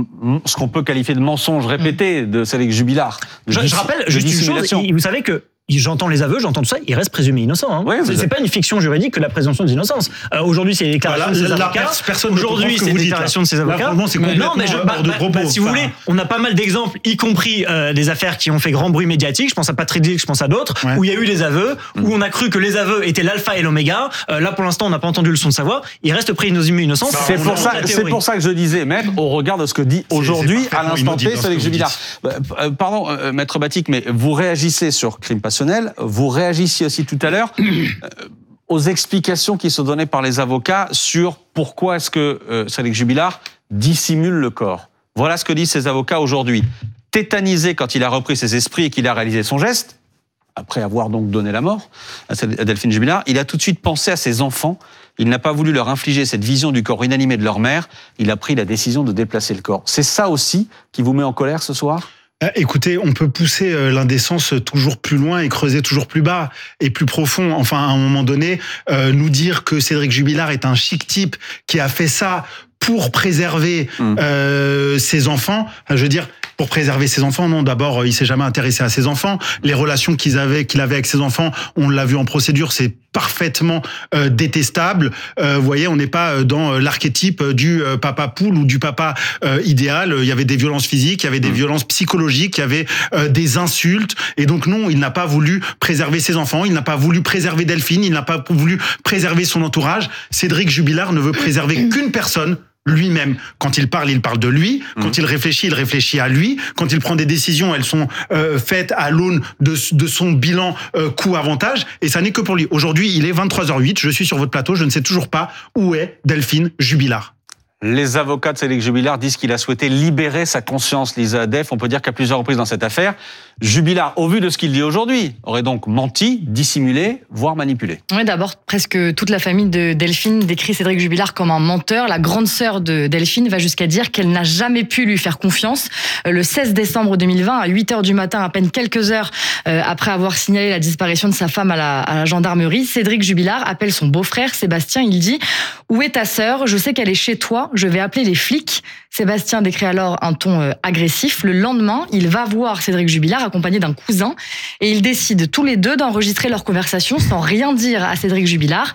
ce qu'on peut qualifier de mensonges répétés mmh. de Cédric Jubilard. Je, je rappelle juste une chose. Vous savez que j'entends les aveux, j'entends tout ça, il reste présumé innocent. Hein. Oui, c'est, c'est pas une fiction juridique que la présomption d'innocence. Euh, aujourd'hui, c'est les déclarations voilà, de ses avocats. Personne aujourd'hui, c'est les déclarations de ses avocats. Là, c'est complètement non, mais je, bah, de bah, propos. Bah, si vous voulez, on a pas mal d'exemples, y compris euh, des affaires qui ont fait grand bruit médiatique. Je pense à Patrick Dick, je pense à d'autres, ouais. où il y a eu des aveux, mmh. où on a cru que les aveux étaient l'alpha et l'oméga. Euh, là, pour l'instant, on n'a pas entendu le son de sa voix. Il reste présumé innocent. Bah, c'est pour ça, c'est pour ça que je disais, maître, au regard de ce que dit aujourd'hui, à l'instant T, Cédric Jubilard. Pardon, maître Batik, mais vous réagissez sur crime passionnel, vous réagissiez aussi tout à l'heure euh, aux explications qui sont données par les avocats sur pourquoi est-ce que euh, Cédric Jubilard dissimule le corps. Voilà ce que disent ces avocats aujourd'hui. Tétanisé quand il a repris ses esprits et qu'il a réalisé son geste, après avoir donc donné la mort à Delphine Jubilard, il a tout de suite pensé à ses enfants. Il n'a pas voulu leur infliger cette vision du corps inanimé de leur mère. Il a pris la décision de déplacer le corps. C'est ça aussi qui vous met en colère ce soir ? Écoutez, on peut pousser l'indécence toujours plus loin et creuser toujours plus bas et plus profond. Enfin, à un moment donné, euh, nous dire que Cédric Jubilard est un chic type qui a fait ça pour préserver mmh. euh, ses enfants. Je veux dire, pour préserver ses enfants, non. D'abord, il s'est jamais intéressé à ses enfants. Les relations qu'ils avaient, qu'il avait avec ses enfants, on l'a vu en procédure, c'est parfaitement euh, détestable. Euh, vous voyez, on n'est pas dans euh, l'archétype du euh, papa poule ou du papa euh, idéal. Il y avait des violences physiques, il y avait des violences psychologiques, il y avait euh, des insultes. Et donc non, il n'a pas voulu préserver ses enfants, il n'a pas voulu préserver Delphine, il n'a pas voulu préserver son entourage. Cédric Jubilard ne veut préserver qu'une personne, lui-même. Quand il parle, il parle de lui. Quand mmh. il réfléchit, il réfléchit à lui. Quand il prend des décisions, elles sont euh, faites à l'aune de, de son bilan euh, coût-avantage. Et ça n'est que pour lui. Aujourd'hui, il est vingt-trois heures huit. Je suis sur votre plateau. Je ne sais toujours pas où est Delphine Jubilard. Les avocats de Cédric Jubilard disent qu'il a souhaité libérer sa conscience, Lisa Def. On peut dire qu'à plusieurs reprises dans cette affaire, Jubilard, au vu de ce qu'il dit aujourd'hui, aurait donc menti, dissimulé, voire manipulé. Oui, d'abord, presque toute la famille de Delphine décrit Cédric Jubilard comme un menteur. La grande sœur de Delphine va jusqu'à dire qu'elle n'a jamais pu lui faire confiance. Le seize décembre deux mille vingt, à huit heures du matin, à peine quelques heures après avoir signalé la disparition de sa femme à la, à la gendarmerie, Cédric Jubilard appelle son beau-frère Sébastien. Il dit « Où est ta sœur ? Je sais qu'elle est chez toi. Je vais appeler les flics. » Sébastien décrit alors un ton agressif. Le lendemain, il va voir Cédric Jubilard accompagné d'un cousin et ils décident tous les deux d'enregistrer leur conversation sans rien dire à Cédric Jubilard.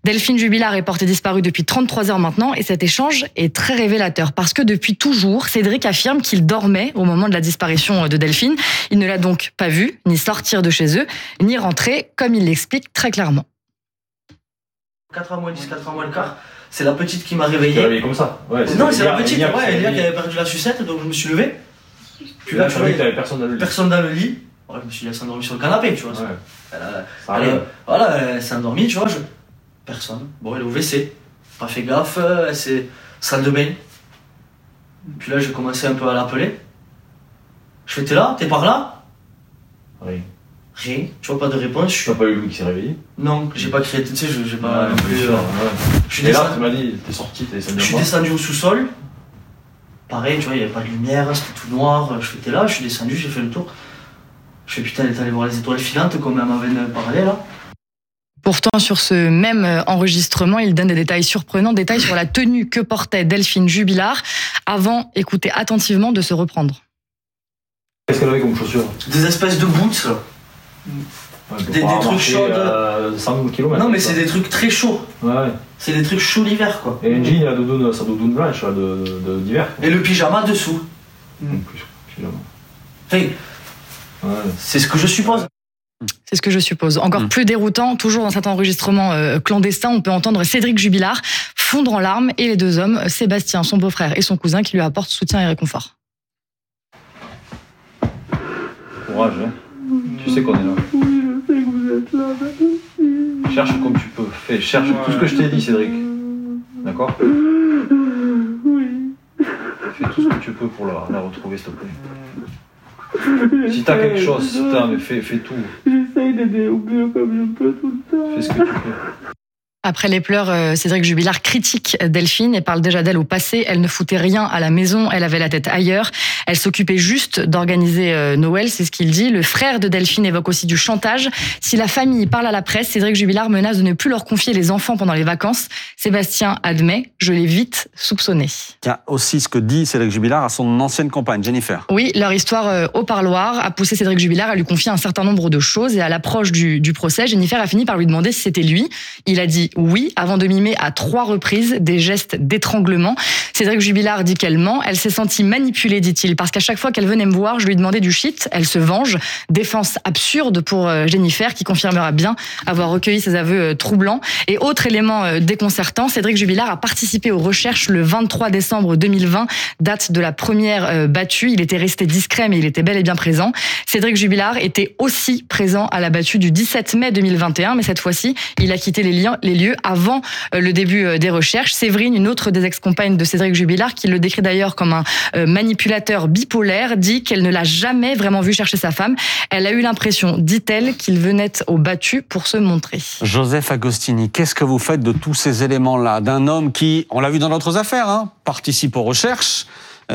Delphine Jubilard est portée disparue depuis trente-trois heures maintenant et cet échange est très révélateur parce que depuis toujours, Cédric affirme qu'il dormait au moment de la disparition de Delphine. Il ne l'a donc pas vue, ni sortir de chez eux, ni rentrer, comme il l'explique très clairement. quatre heures moins dix, quatre heures moins le quart, c'est la petite qui m'a réveillé. Tu t'es réveillé comme ça ouais, Non, c'est la Elia, petite, Elia, ouais, Elia qui qui avait perdu la sucette, donc je me suis levé. Puis là, tu vois, t'avais personne dans le lit. Personne dans le lit. Ouais, je me suis laissé endormir sur le canapé, tu vois. Ouais. Elle a, ça elle, arrive. Voilà, elle s'est endormie, tu vois. Je... Personne. Bon, elle est au W C. Pas fait gaffe, elle s'est. Salle de bain. Puis là, j'ai commencé un peu à l'appeler. Je fais, t'es là? T'es par là? Rien. Rien. Tu vois, pas de réponse. Tu n'as pas eu Louis qui s'est réveillé? Non, j'ai pas créé. Tu sais, j'ai pas. Ouais, plus, euh, ouais. Je suis Et là, descendu. tu m'as dit, t'es sorti, t'es descendu. Je suis descendu au sous-sol. Pareil, tu vois, il n'y avait pas de lumière, c'était tout noir. Je fais, t'es là? Je suis descendu, j'ai fait le tour. Je fais, putain, elle est allée voir les étoiles filantes comme elle m'avait parlé là. Pourtant, sur ce même enregistrement, il donne des détails surprenants, détails sur la tenue que portait Delphine Jubilard. Avant, écoutez attentivement de se reprendre. Qu'est-ce qu'elle avait comme chaussures? Des espèces de boots. Ouais, des, des trucs chauds. Euh, cent kilomètres. Non, mais c'est des trucs très chauds. Ouais. C'est des trucs chauds l'hiver, quoi. Et un jean, la doudoune, sa doudoune blanche là, de, de, d'hiver. Et le pyjama dessous. En plus, pyjama. Enfin, ouais. C'est ce que je suppose. C'est ce que je suppose. Encore mmh. plus déroutant, toujours dans cet enregistrement euh, clandestin, on peut entendre Cédric Jubilard fondre en larmes et les deux hommes, Sébastien, son beau-frère et son cousin, qui lui apportent soutien et réconfort. Courage, hein. Tu sais qu'on est là. Oui, je sais que vous êtes là, merci. Cherche comme tu peux. Fais, cherche ouais. tout ce que je t'ai dit, Cédric. D'accord? Oui. Fais tout ce que tu peux pour la, la retrouver, s'il te plaît. Si t'as quelque chose, putain, mais fais, fais tout. J'essaye d'aider au mieux comme je peux tout le temps. Fais ce que tu peux. Après les pleurs, Cédric Jubilard critique Delphine et parle déjà d'elle au passé. Elle ne foutait rien à la maison, elle avait la tête ailleurs. Elle s'occupait juste d'organiser Noël, c'est ce qu'il dit. Le frère de Delphine évoque aussi du chantage. Si la famille parle à la presse, Cédric Jubilard menace de ne plus leur confier les enfants pendant les vacances. Sébastien admet, je l'ai vite soupçonné. Il y a aussi ce que dit Cédric Jubilard à son ancienne compagne, Jennifer. Oui, leur histoire au parloir a poussé Cédric Jubilard à lui confier un certain nombre de choses. Et à l'approche du, du procès, Jennifer a fini par lui demander si c'était lui. Il a dit oui, avant de mimer à trois reprises des gestes d'étranglement. Cédric Jubilard dit qu'elle ment. Elle s'est sentie manipulée, dit-il, parce qu'à chaque fois qu'elle venait me voir, je lui demandais du shit. Elle se venge. Défense absurde pour Jennifer, qui confirmera bien avoir recueilli ses aveux troublants. Et autre élément déconcertant, Cédric Jubilard a participé aux recherches le vingt-trois décembre deux mille vingt, date de la première battue. Il était resté discret, mais il était bel et bien présent. Cédric Jubilard était aussi présent à la battue du dix-sept mai deux mille vingt et un, mais cette fois-ci, il a quitté les, liens, les lieux avant Avant le début des recherches. Séverine, une autre des ex-compagnes de Cédric Jubilard, qui le décrit d'ailleurs comme un manipulateur bipolaire, dit qu'elle ne l'a jamais vraiment vu chercher sa femme. Elle a eu l'impression, dit-elle, qu'il venait au battu pour se montrer. Joseph Agostini, qu'est-ce que vous faites de tous ces éléments-là? D'un homme qui, on l'a vu dans d'autres affaires, hein, participe aux recherches,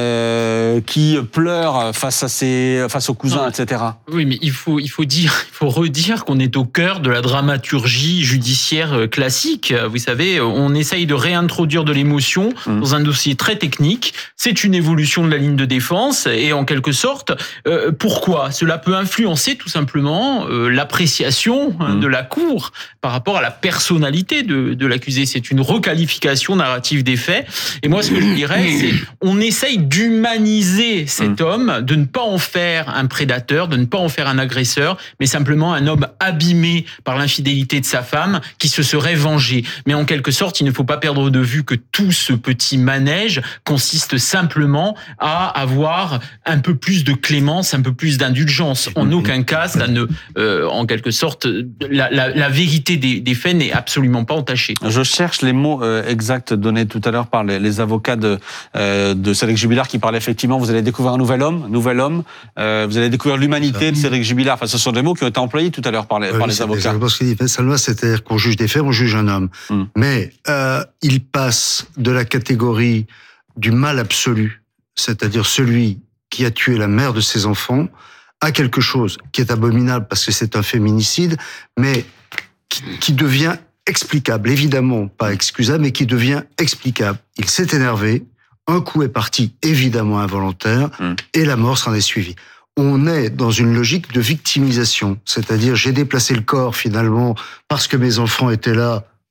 Euh, qui pleure face à ses, face aux cousins, non, et cetera. Oui, mais il faut, il faut dire, il faut redire qu'on est au cœur de la dramaturgie judiciaire classique. Vous savez, on essaye de réintroduire de l'émotion mmh. dans un dossier très technique. C'est une évolution de la ligne de défense et en quelque sorte, euh, pourquoi? Cela peut influencer tout simplement euh, l'appréciation mmh. de la cour par rapport à la personnalité de, de l'accusé. C'est une requalification narrative des faits. Et moi, ce que je dirais, c'est on essaye d'humaniser cet mmh. homme, de ne pas en faire un prédateur, de ne pas en faire un agresseur, mais simplement un homme abîmé par l'infidélité de sa femme qui se serait vengé. Mais en quelque sorte, il ne faut pas perdre de vue que tout ce petit manège consiste simplement à avoir un peu plus de clémence, un peu plus d'indulgence. En aucun cas, ça ne, euh, en quelque sorte, la, la, la vérité des, des faits n'est absolument pas entachée. Je cherche les mots euh, exacts donnés tout à l'heure par les, les avocats de, euh, de Cédric Jubilard qui parlait effectivement, vous allez découvrir un nouvel homme, nouvel homme, euh, vous allez découvrir l'humanité de Cédric Jubilard. Enfin, ce sont des mots qui ont été employés tout à l'heure par les, oui, par les avocats. C'est ce qu'il dit, Salma, c'est-à-dire qu'on juge des faits, on juge un homme. Mm. Mais euh, il passe de la catégorie du mal absolu, c'est-à-dire celui qui a tué la mère de ses enfants, à quelque chose qui est abominable parce que c'est un féminicide, mais qui, qui devient explicable, évidemment pas excusable, mais qui devient explicable. Il s'est énervé, un coup est parti, évidemment involontaire, mmh. et la mort s'en est suivie. On est dans une logique de victimisation, c'est-à-dire j'ai déplacé le corps finalement parce que mes enfants étaient là,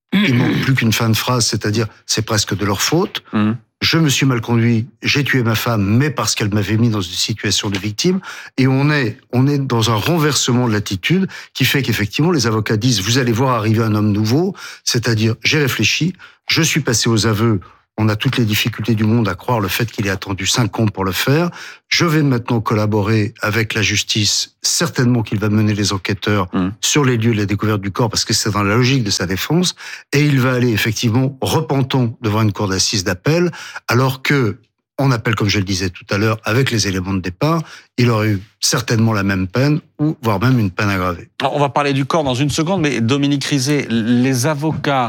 Il manque plus qu'une fin de phrase, c'est-à-dire c'est presque de leur faute. Mmh. Je me suis mal conduit, j'ai tué ma femme, mais parce qu'elle m'avait mis dans une situation de victime. Et on est, on est dans un renversement de l'attitude qui fait qu'effectivement les avocats disent vous allez voir arriver un homme nouveau, c'est-à-dire j'ai réfléchi, je suis passé aux aveux. On a toutes les difficultés du monde à croire le fait qu'il ait attendu cinq ans pour le faire. Je vais maintenant collaborer avec la justice. Certainement qu'il va mener les enquêteurs mmh. sur les lieux de la découverte du corps parce que c'est dans la logique de sa défense. Et il va aller effectivement repentant devant une cour d'assises d'appel alors que, en appel, comme je le disais tout à l'heure, avec les éléments de départ, il aurait eu certainement la même peine ou voire même une peine aggravée. Alors, on va parler du corps dans une seconde, mais Dominique Rizet, les avocats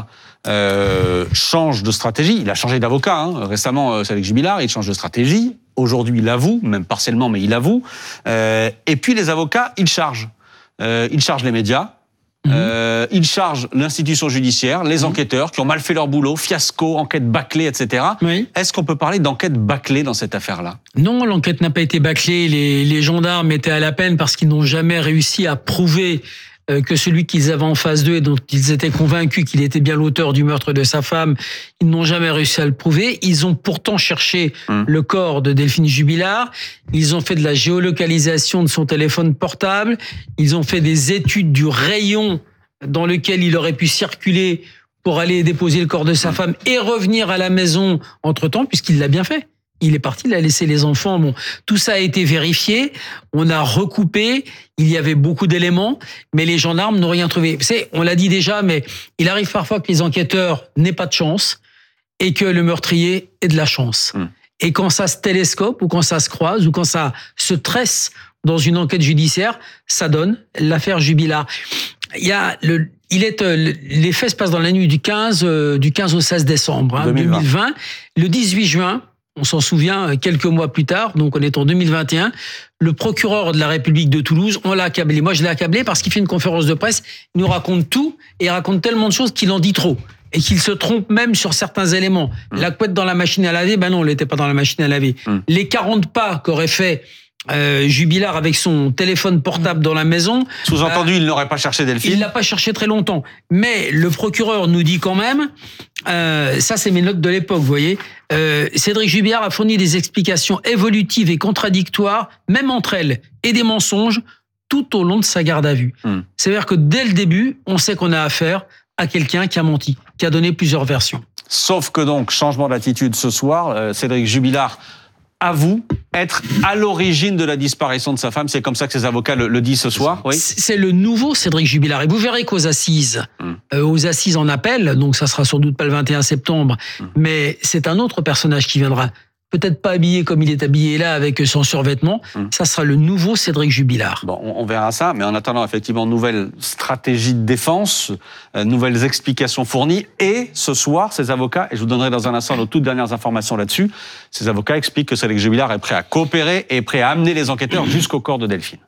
Euh, change de stratégie. Il a changé d'avocat hein. récemment, euh, c'est avec Jubilard, il change de stratégie. Aujourd'hui, il avoue, même partiellement, mais il avoue. Euh, et puis les avocats, ils chargent. Euh, ils chargent les médias, mmh. euh, ils chargent l'institution judiciaire, les mmh. enquêteurs qui ont mal fait leur boulot, fiasco, enquête bâclée, et cetera. Oui. Est-ce qu'on peut parler d'enquête bâclée dans cette affaire-là ? Non, l'enquête n'a pas été bâclée. Les, les gendarmes étaient à la peine parce qu'ils n'ont jamais réussi à prouver que celui qu'ils avaient en face d'eux et dont ils étaient convaincus qu'il était bien l'auteur du meurtre de sa femme, ils n'ont jamais réussi à le prouver. Ils ont pourtant cherché mmh. le corps de Delphine Jubilard. Ils ont fait de la géolocalisation de son téléphone portable. Ils ont fait des études du rayon dans lequel il aurait pu circuler pour aller déposer le corps de sa femme et revenir à la maison entre-temps, puisqu'il l'a bien fait. Il est parti, il a laissé les enfants. Bon, tout ça a été vérifié. On a recoupé. Il y avait beaucoup d'éléments, mais les gendarmes n'ont rien trouvé. C'est, on l'a dit déjà, mais il arrive parfois que les enquêteurs n'aient pas de chance et que le meurtrier ait de la chance. Mmh. Et quand ça se télescope ou quand ça se croise ou quand ça se tresse dans une enquête judiciaire, ça donne l'affaire Jubilard. Il y a le, il est, les faits se passent dans la nuit du quinze, du quinze au seize décembre hein, deux mille vingt. deux mille vingt. Le dix-huit juin. On s'en souvient, quelques mois plus tard, donc on est en deux mille vingt et un, le procureur de la République de Toulouse, on l'a accablé. Moi, je l'ai accablé parce qu'il fait une conférence de presse, il nous raconte tout et il raconte tellement de choses qu'il en dit trop. Et qu'il se trompe même sur certains éléments. Mmh. La couette dans la machine à laver, ben non, elle n'était pas dans la machine à laver. Mmh. Les quarante pas qu'aurait fait euh, Jubilard avec son téléphone portable dans la maison... Sous-entendu, euh, il n'aurait pas cherché Delphine. Il l'a pas cherché très longtemps. Mais le procureur nous dit quand même... Euh, ça, c'est mes notes de l'époque, vous voyez. Euh, Cédric Jubilard a fourni des explications évolutives et contradictoires, même entre elles, et des mensonges, tout au long de sa garde à vue. Mmh. C'est-à-dire que dès le début, on sait qu'on a affaire à quelqu'un qui a menti, qui a donné plusieurs versions. Sauf que donc, changement d'attitude ce soir, euh, Cédric Jubilard avoue être à l'origine de la disparition de sa femme. C'est comme ça que ses avocats le, le disent ce soir. Oui. C'est le nouveau Cédric Jubilard. Et vous verrez qu'aux assises, mmh. euh, aux assises en appel, donc ça sera sans doute pas le vingt et un septembre, mmh. mais c'est un autre personnage qui viendra. Peut-être pas habillé comme il est habillé là, avec son survêtement. Mmh. Ça sera le nouveau Cédric Jubilard. Bon, on verra ça, mais en attendant, effectivement, nouvelle stratégie de défense, euh, nouvelles explications fournies. Et ce soir, ces avocats, et je vous donnerai dans un instant nos toutes dernières informations là-dessus, ces avocats expliquent que Cédric Jubilard est prêt à coopérer et prêt à amener les enquêteurs mmh. jusqu'au corps de Delphine.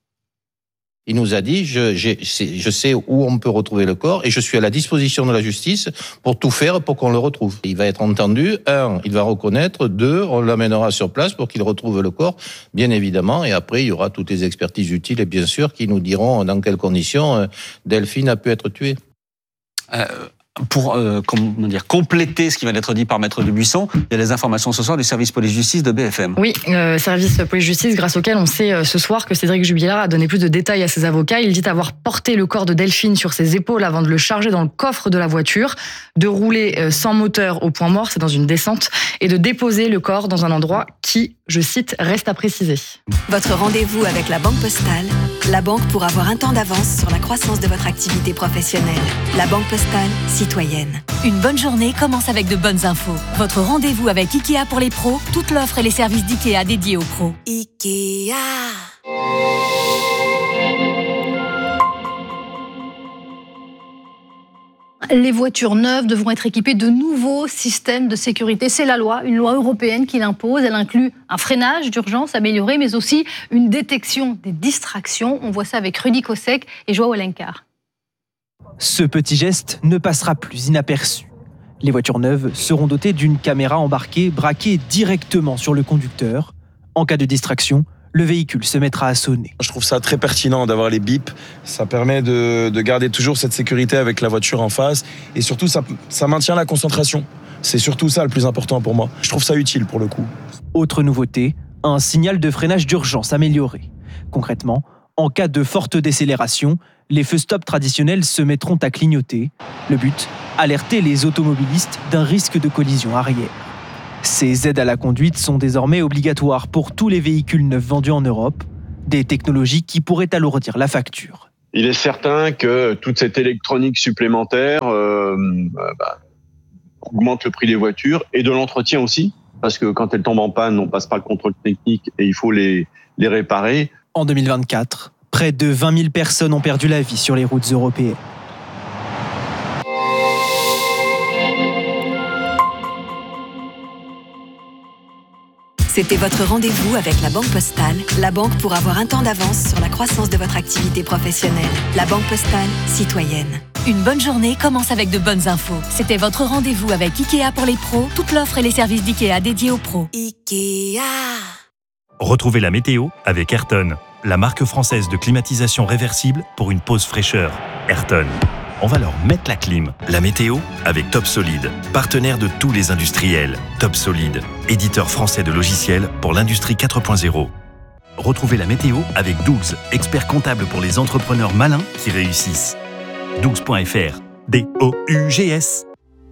Il nous a dit, je, je sais où on peut retrouver le corps et je suis à la disposition de la justice pour tout faire pour qu'on le retrouve. Il va être entendu, un, il va reconnaître, deux, on l'amènera sur place pour qu'il retrouve le corps, bien évidemment, et après il y aura toutes les expertises utiles et bien sûr qui nous diront dans quelles conditions Delphine a pu être tuée. Euh... Pour euh, comment dire, compléter ce qui vient d'être dit par Maître Dubuisson, il y a les informations ce soir du service police-justice de B F M. Oui, euh, service police-justice grâce auquel on sait euh, ce soir que Cédric Jubilard a donné plus de détails à ses avocats. Il dit avoir porté le corps de Delphine sur ses épaules avant de le charger dans le coffre de la voiture, de rouler euh, sans moteur au point mort, c'est dans une descente, et de déposer le corps dans un endroit qui, je cite, reste à préciser. Votre rendez-vous avec la Banque Postale, la banque pour avoir un temps d'avance sur la croissance de votre activité professionnelle. La Banque Postale, citoyenne. Une bonne journée commence avec de bonnes infos. Votre rendez-vous avec Ikea pour les pros, toute l'offre et les services d'Ikea dédiés aux pros. Ikea. Les voitures neuves devront être équipées de nouveaux systèmes de sécurité. C'est la loi, une loi européenne qui l'impose. Elle inclut un freinage d'urgence amélioré, mais aussi une détection des distractions. On voit ça avec Rudy Kosek et Joao Alencar. Ce petit geste ne passera plus inaperçu. Les voitures neuves seront dotées d'une caméra embarquée braquée directement sur le conducteur. En cas de distraction, le véhicule se mettra à sonner. Je trouve ça très pertinent d'avoir les bips. Ça permet de, de garder toujours cette sécurité avec la voiture en face. Et surtout, ça, ça maintient la concentration. C'est surtout ça le plus important pour moi. Je trouve ça utile pour le coup. Autre nouveauté, un signal de freinage d'urgence amélioré. Concrètement, en cas de forte décélération, les feux stop traditionnels se mettront à clignoter. Le but, alerter les automobilistes d'un risque de collision arrière. Ces aides à la conduite sont désormais obligatoires pour tous les véhicules neufs vendus en Europe, des technologies qui pourraient alourdir la facture. Il est certain que toute cette électronique supplémentaire euh, bah, augmente le prix des voitures et de l'entretien aussi, parce que quand elles tombent en panne, on passe par le contrôle technique et il faut les, les réparer. En deux mille vingt-quatre, près de vingt mille personnes ont perdu la vie sur les routes européennes. C'était votre rendez-vous avec la Banque Postale, la banque pour avoir un temps d'avance sur la croissance de votre activité professionnelle. La Banque Postale, citoyenne. Une bonne journée commence avec de bonnes infos. C'était votre rendez-vous avec Ikea pour les pros, toute l'offre et les services d'Ikea dédiés aux pros. Ikea. Retrouvez la météo avec Ayrton, la marque française de climatisation réversible pour une pause fraîcheur. Ayrton. On va leur mettre la clim. La météo avec Top Solid, partenaire de tous les industriels. Top Solid, éditeur français de logiciels pour l'industrie quatre point zéro. Retrouvez la météo avec Dougs, expert comptable pour les entrepreneurs malins qui réussissent. dougs point f r, D O U G S.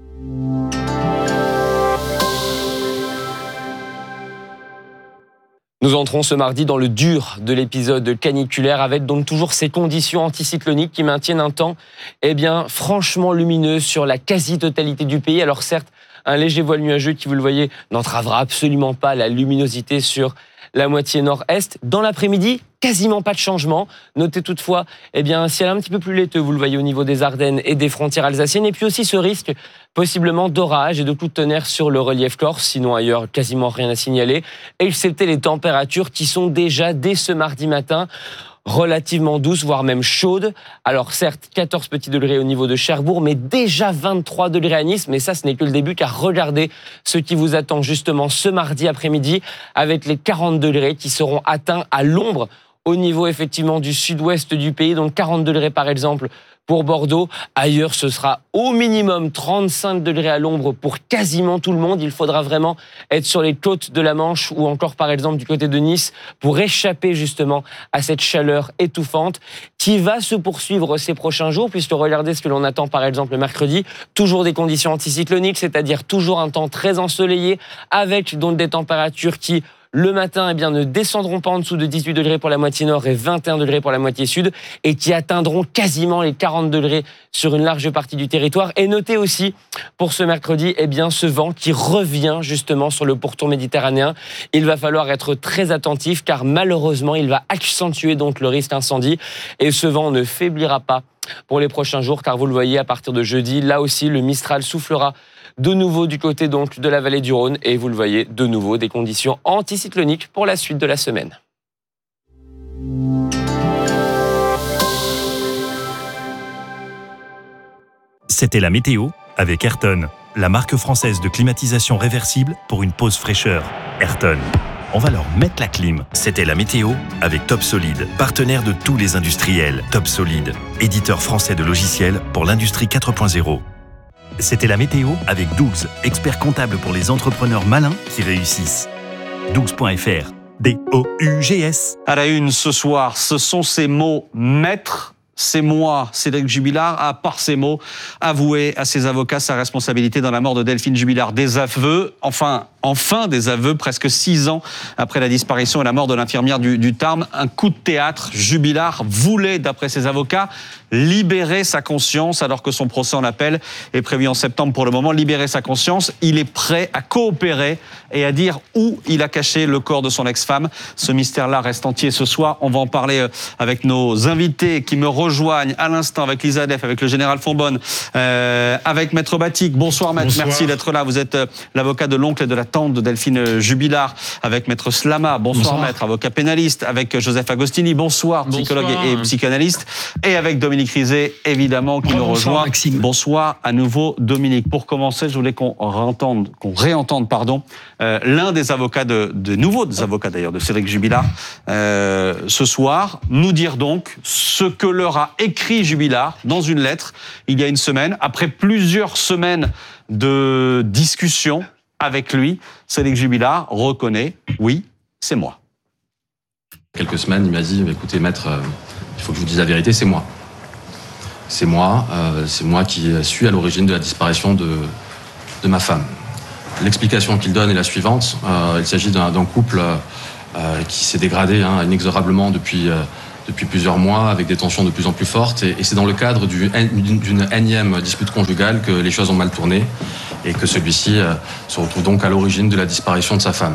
Nous entrons ce mardi dans le dur de l'épisode caniculaire avec donc toujours ces conditions anticycloniques qui maintiennent un temps eh bien, franchement lumineux sur la quasi-totalité du pays. Alors certes, un léger voile nuageux qui, vous le voyez, n'entravera absolument pas la luminosité sur la moitié nord-est. Dans l'après-midi, quasiment pas de changement. Notez toutefois eh bien, un ciel un petit peu plus laiteux, vous le voyez au niveau des Ardennes et des frontières alsaciennes. Et puis aussi ce risque possiblement d'orage et de coups de tonnerre sur le relief corse. Sinon ailleurs, quasiment rien à signaler. Excepté les températures qui sont déjà, dès ce mardi matin, relativement douces, voire même chaudes. Alors certes, quatorze petits degrés au niveau de Cherbourg, mais déjà vingt-trois degrés à Nice. Mais ça, ce n'est que le début, car regardez ce qui vous attend justement ce mardi après-midi avec les quarante degrés qui seront atteints à l'ombre au niveau effectivement du sud-ouest du pays. Donc quarante degrés par exemple pour Bordeaux. Ailleurs, ce sera au minimum trente-cinq degrés à l'ombre pour quasiment tout le monde. Il faudra vraiment être sur les côtes de la Manche ou encore par exemple du côté de Nice pour échapper justement à cette chaleur étouffante qui va se poursuivre ces prochains jours, puisque regardez ce que l'on attend par exemple le mercredi. Toujours des conditions anticycloniques, c'est-à-dire toujours un temps très ensoleillé avec donc des températures qui le matin, eh bien, ne descendront pas en dessous de dix-huit degrés pour la moitié nord et vingt et un degrés pour la moitié sud, et qui atteindront quasiment les quarante degrés sur une large partie du territoire. Et notez aussi, pour ce mercredi, eh bien, ce vent qui revient justement sur le pourtour méditerranéen. Il va falloir être très attentif, car malheureusement, il va accentuer donc le risque incendie. Et ce vent ne faiblira pas pour les prochains jours, car vous le voyez, à partir de jeudi, là aussi, le Mistral soufflera de nouveau du côté donc de la vallée du Rhône, et vous le voyez, de nouveau des conditions anticycloniques pour la suite de la semaine. C'était la météo avec Ayrton, la marque française de climatisation réversible pour une pause fraîcheur. Ayrton. On va leur mettre la clim. C'était la météo avec Top Solid, partenaire de tous les industriels. Top Solid, éditeur français de logiciels pour l'industrie quatre point zéro. C'était la météo avec Dougs, expert comptable pour les entrepreneurs malins qui réussissent. dougs point f r, D O U G S. À la une ce soir, ce sont ces mots maîtres. C'est moi, Cédric Jubilard, a par ces mots avoué à ses avocats sa responsabilité dans la mort de Delphine Jubilard. Des aveux, enfin, enfin des aveux, presque six ans après la disparition et la mort de l'infirmière du, du Tarn. Un coup de théâtre. Jubilard voulait, d'après ses avocats, libérer sa conscience alors que son procès en appel est prévu en septembre pour le moment. Libérer sa conscience, il est prêt à coopérer et à dire où il a caché le corps de son ex-femme. Ce mystère-là reste entier ce soir. On va en parler avec nos invités qui me rejoignent à l'instant, avec Lisa Def, avec le général Fonbonne, euh, avec Maître Batik. Bonsoir Maître, Bonsoir. Merci d'être là. Vous êtes euh, l'avocat de l'oncle et de la tante de Delphine Jubilard, avec Maître Slama. Bonsoir, Bonsoir. Maître, avocat pénaliste, avec Joseph Agostini. Bonsoir, Bonsoir. Psychologue et, et psychanalyste. Et avec Dominique Dominique Rizet, évidemment, qui nous Bonsoir, rejoint. Maxime. Bonsoir à nouveau, Dominique. Pour commencer, je voulais qu'on réentende, qu'on réentende, pardon, euh, l'un des avocats de, de nouveaux des avocats d'ailleurs, de Cédric Jubilard, euh, ce soir, nous dire donc ce que leur a écrit Jubilard dans une lettre il y a une semaine, après plusieurs semaines de discussion avec lui. Cédric Jubilard reconnaît, oui, c'est moi. Quelques semaines, il m'a dit, écoutez maître, euh, il faut que je vous dise la vérité, c'est moi. C'est moi, euh, c'est moi qui suis à l'origine de la disparition de, de ma femme. L'explication qu'il donne est la suivante. Euh, il s'agit d'un, d'un couple euh, qui s'est dégradé hein, inexorablement depuis, euh, depuis plusieurs mois, avec des tensions de plus en plus fortes. Et, et c'est dans le cadre du, d'une, d'une énième dispute conjugale que les choses ont mal tourné et que celui-ci euh, se retrouve donc à l'origine de la disparition de sa femme.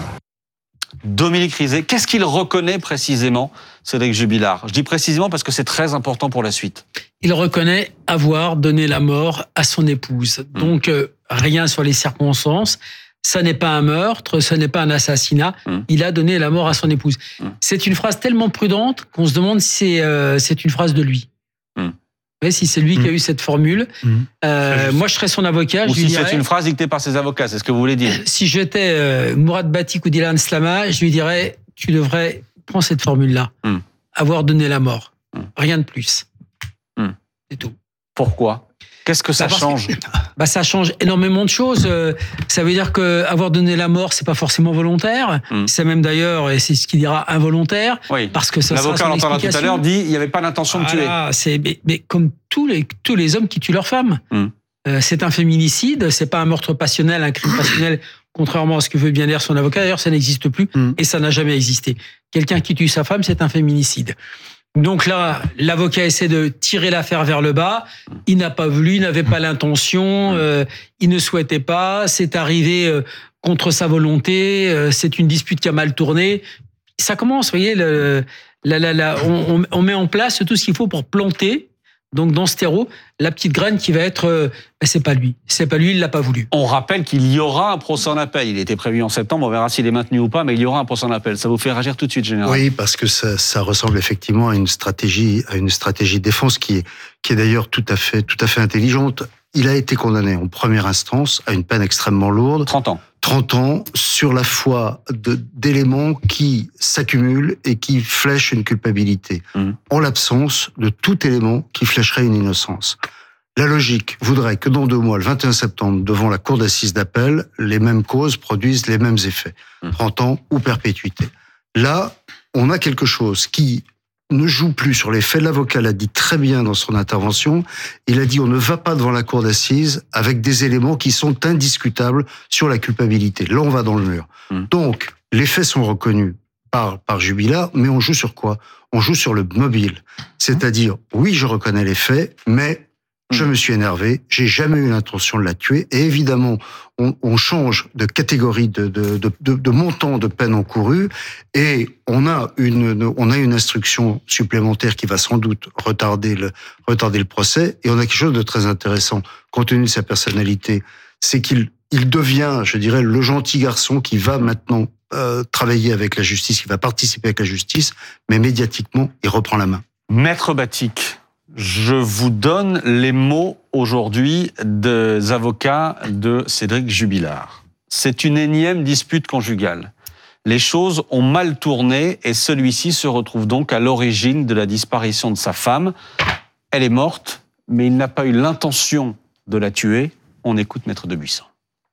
Dominique Rizet, qu'est-ce qu'il reconnaît précisément, Cédric Jubilard? Je dis précisément parce que c'est très important pour la suite. Il reconnaît avoir donné la mort à son épouse. Mmh. Donc, euh, rien sur les circonstances. Ça n'est pas un meurtre, ce n'est pas un assassinat. Mmh. Il a donné la mort à son épouse. Mmh. C'est une phrase tellement prudente qu'on se demande si c'est, euh, c'est une phrase de lui. Mmh. Vous voyez, si c'est lui mmh. qui a eu cette formule. Mmh. Euh, moi, je serais son avocat. Ou je si lui c'est dirais, une phrase dictée par ses avocats, c'est ce que vous voulez dire. Si j'étais euh, Mourad Batik ou Dylan Slama, je lui dirais, tu devrais prendre cette formule-là. Mmh. Avoir donné la mort. Mmh. Rien de plus. Mmh. C'est tout. Pourquoi ? Qu'est-ce que ça bah change ? Bah ça change énormément de choses. Ça veut dire que avoir donné la mort, c'est pas forcément volontaire. Mmh. C'est même d'ailleurs, et c'est ce qu'il dira, involontaire. Oui. Parce que ça L'avocat, sera son on l'entendra explication. tout à l'heure, dit il n'y avait pas l'intention de voilà, tuer. C'est mais, mais comme tous les tous les hommes qui tuent leurs femmes. Mmh. Euh, c'est un féminicide. C'est pas un meurtre passionnel, un crime passionnel. Contrairement à ce que veut bien dire son avocat, d'ailleurs, ça n'existe plus mmh. et ça n'a jamais existé. Quelqu'un qui tue sa femme, c'est un féminicide. Donc là, l'avocat essaie de tirer l'affaire vers le bas. Il n'a pas voulu, il n'avait pas l'intention, euh, il ne souhaitait pas. C'est arrivé euh, contre sa volonté. Euh, c'est une dispute qui a mal tourné. Ça commence, vous voyez, le, la, la, la, on, on met en place tout ce qu'il faut pour planter. Donc dans ce terreau, la petite graine qui va être, euh, ben c'est pas lui, c'est pas lui, il l'a pas voulu. On rappelle qu'il y aura un procès en appel. Il était prévu en septembre, on verra s'il est maintenu ou pas, mais il y aura un procès en appel. Ça vous fait réagir tout de suite, général? Oui, parce que ça, ça ressemble effectivement à une stratégie, à une stratégie de défense qui est, qui est d'ailleurs tout à fait, tout à fait intelligente. Il a été condamné en première instance à une peine extrêmement lourde. trente ans. trente ans sur la foi de, d'éléments qui s'accumulent et qui flèchent une culpabilité, mmh. en l'absence de tout élément qui flècherait une innocence. La logique voudrait que dans deux mois, le vingt et un septembre, devant la cour d'assises d'appel, les mêmes causes produisent les mêmes effets. Mmh. trente ans ou perpétuité. Là, on a quelque chose qui ne joue plus sur les faits. L'avocat l'a dit très bien dans son intervention. Il a dit on ne va pas devant la cour d'assises avec des éléments qui sont indiscutables sur la culpabilité. Là, on va dans le mur. Mmh. Donc, les faits sont reconnus par, par Jubilard, mais on joue sur quoi ? On joue sur le mobile. C'est-à-dire, oui, je reconnais les faits, mais je me suis énervé, j'ai jamais eu l'intention de la tuer, et évidemment, on, on change de catégorie de, de, de, de, de montant de peine encourue, et on a une, on a une instruction supplémentaire qui va sans doute retarder le, retarder le procès, et on a quelque chose de très intéressant, compte tenu de sa personnalité, c'est qu'il, il devient, je dirais, le gentil garçon qui va maintenant euh, travailler avec la justice, qui va participer avec la justice, mais médiatiquement, il reprend la main. Maître Batik, je vous donne les mots aujourd'hui des avocats de Cédric Jubilard. C'est une énième dispute conjugale. Les choses ont mal tourné et celui-ci se retrouve donc à l'origine de la disparition de sa femme. Elle est morte, mais il n'a pas eu l'intention de la tuer. On écoute Maître Debuisson.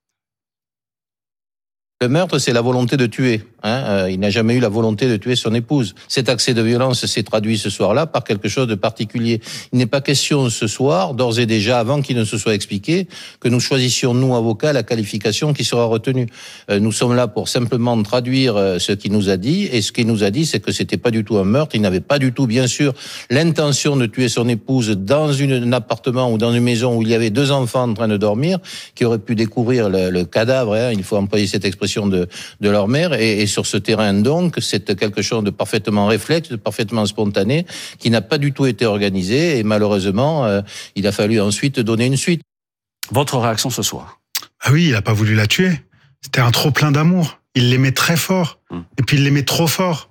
Le meurtre, c'est la volonté de tuer. Hein euh, il n'a jamais eu la volonté de tuer son épouse. Cet accès de violence s'est traduit ce soir-là par quelque chose de particulier. Il n'est pas question ce soir, d'ores et déjà, avant qu'il ne se soit expliqué, que nous choisissions, nous, avocats, la qualification qui sera retenue. Euh, nous sommes là pour simplement traduire euh, ce qu'il nous a dit, et ce qu'il nous a dit, c'est que c'était pas du tout un meurtre. Il n'avait pas du tout, bien sûr, l'intention de tuer son épouse dans une, un appartement ou dans une maison où il y avait deux enfants en train de dormir, qui auraient pu découvrir le, le cadavre, hein, il faut employer cette expression de, de leur mère, et, et sur ce terrain, donc, c'est quelque chose de parfaitement réflexe, de parfaitement spontané, qui n'a pas du tout été organisé, et malheureusement, euh, il a fallu ensuite donner une suite. Votre réaction ce soir ? Ah oui, il n'a pas voulu la tuer. C'était un trop plein d'amour. Il l'aimait très fort. Mmh. Et puis il l'aimait trop fort.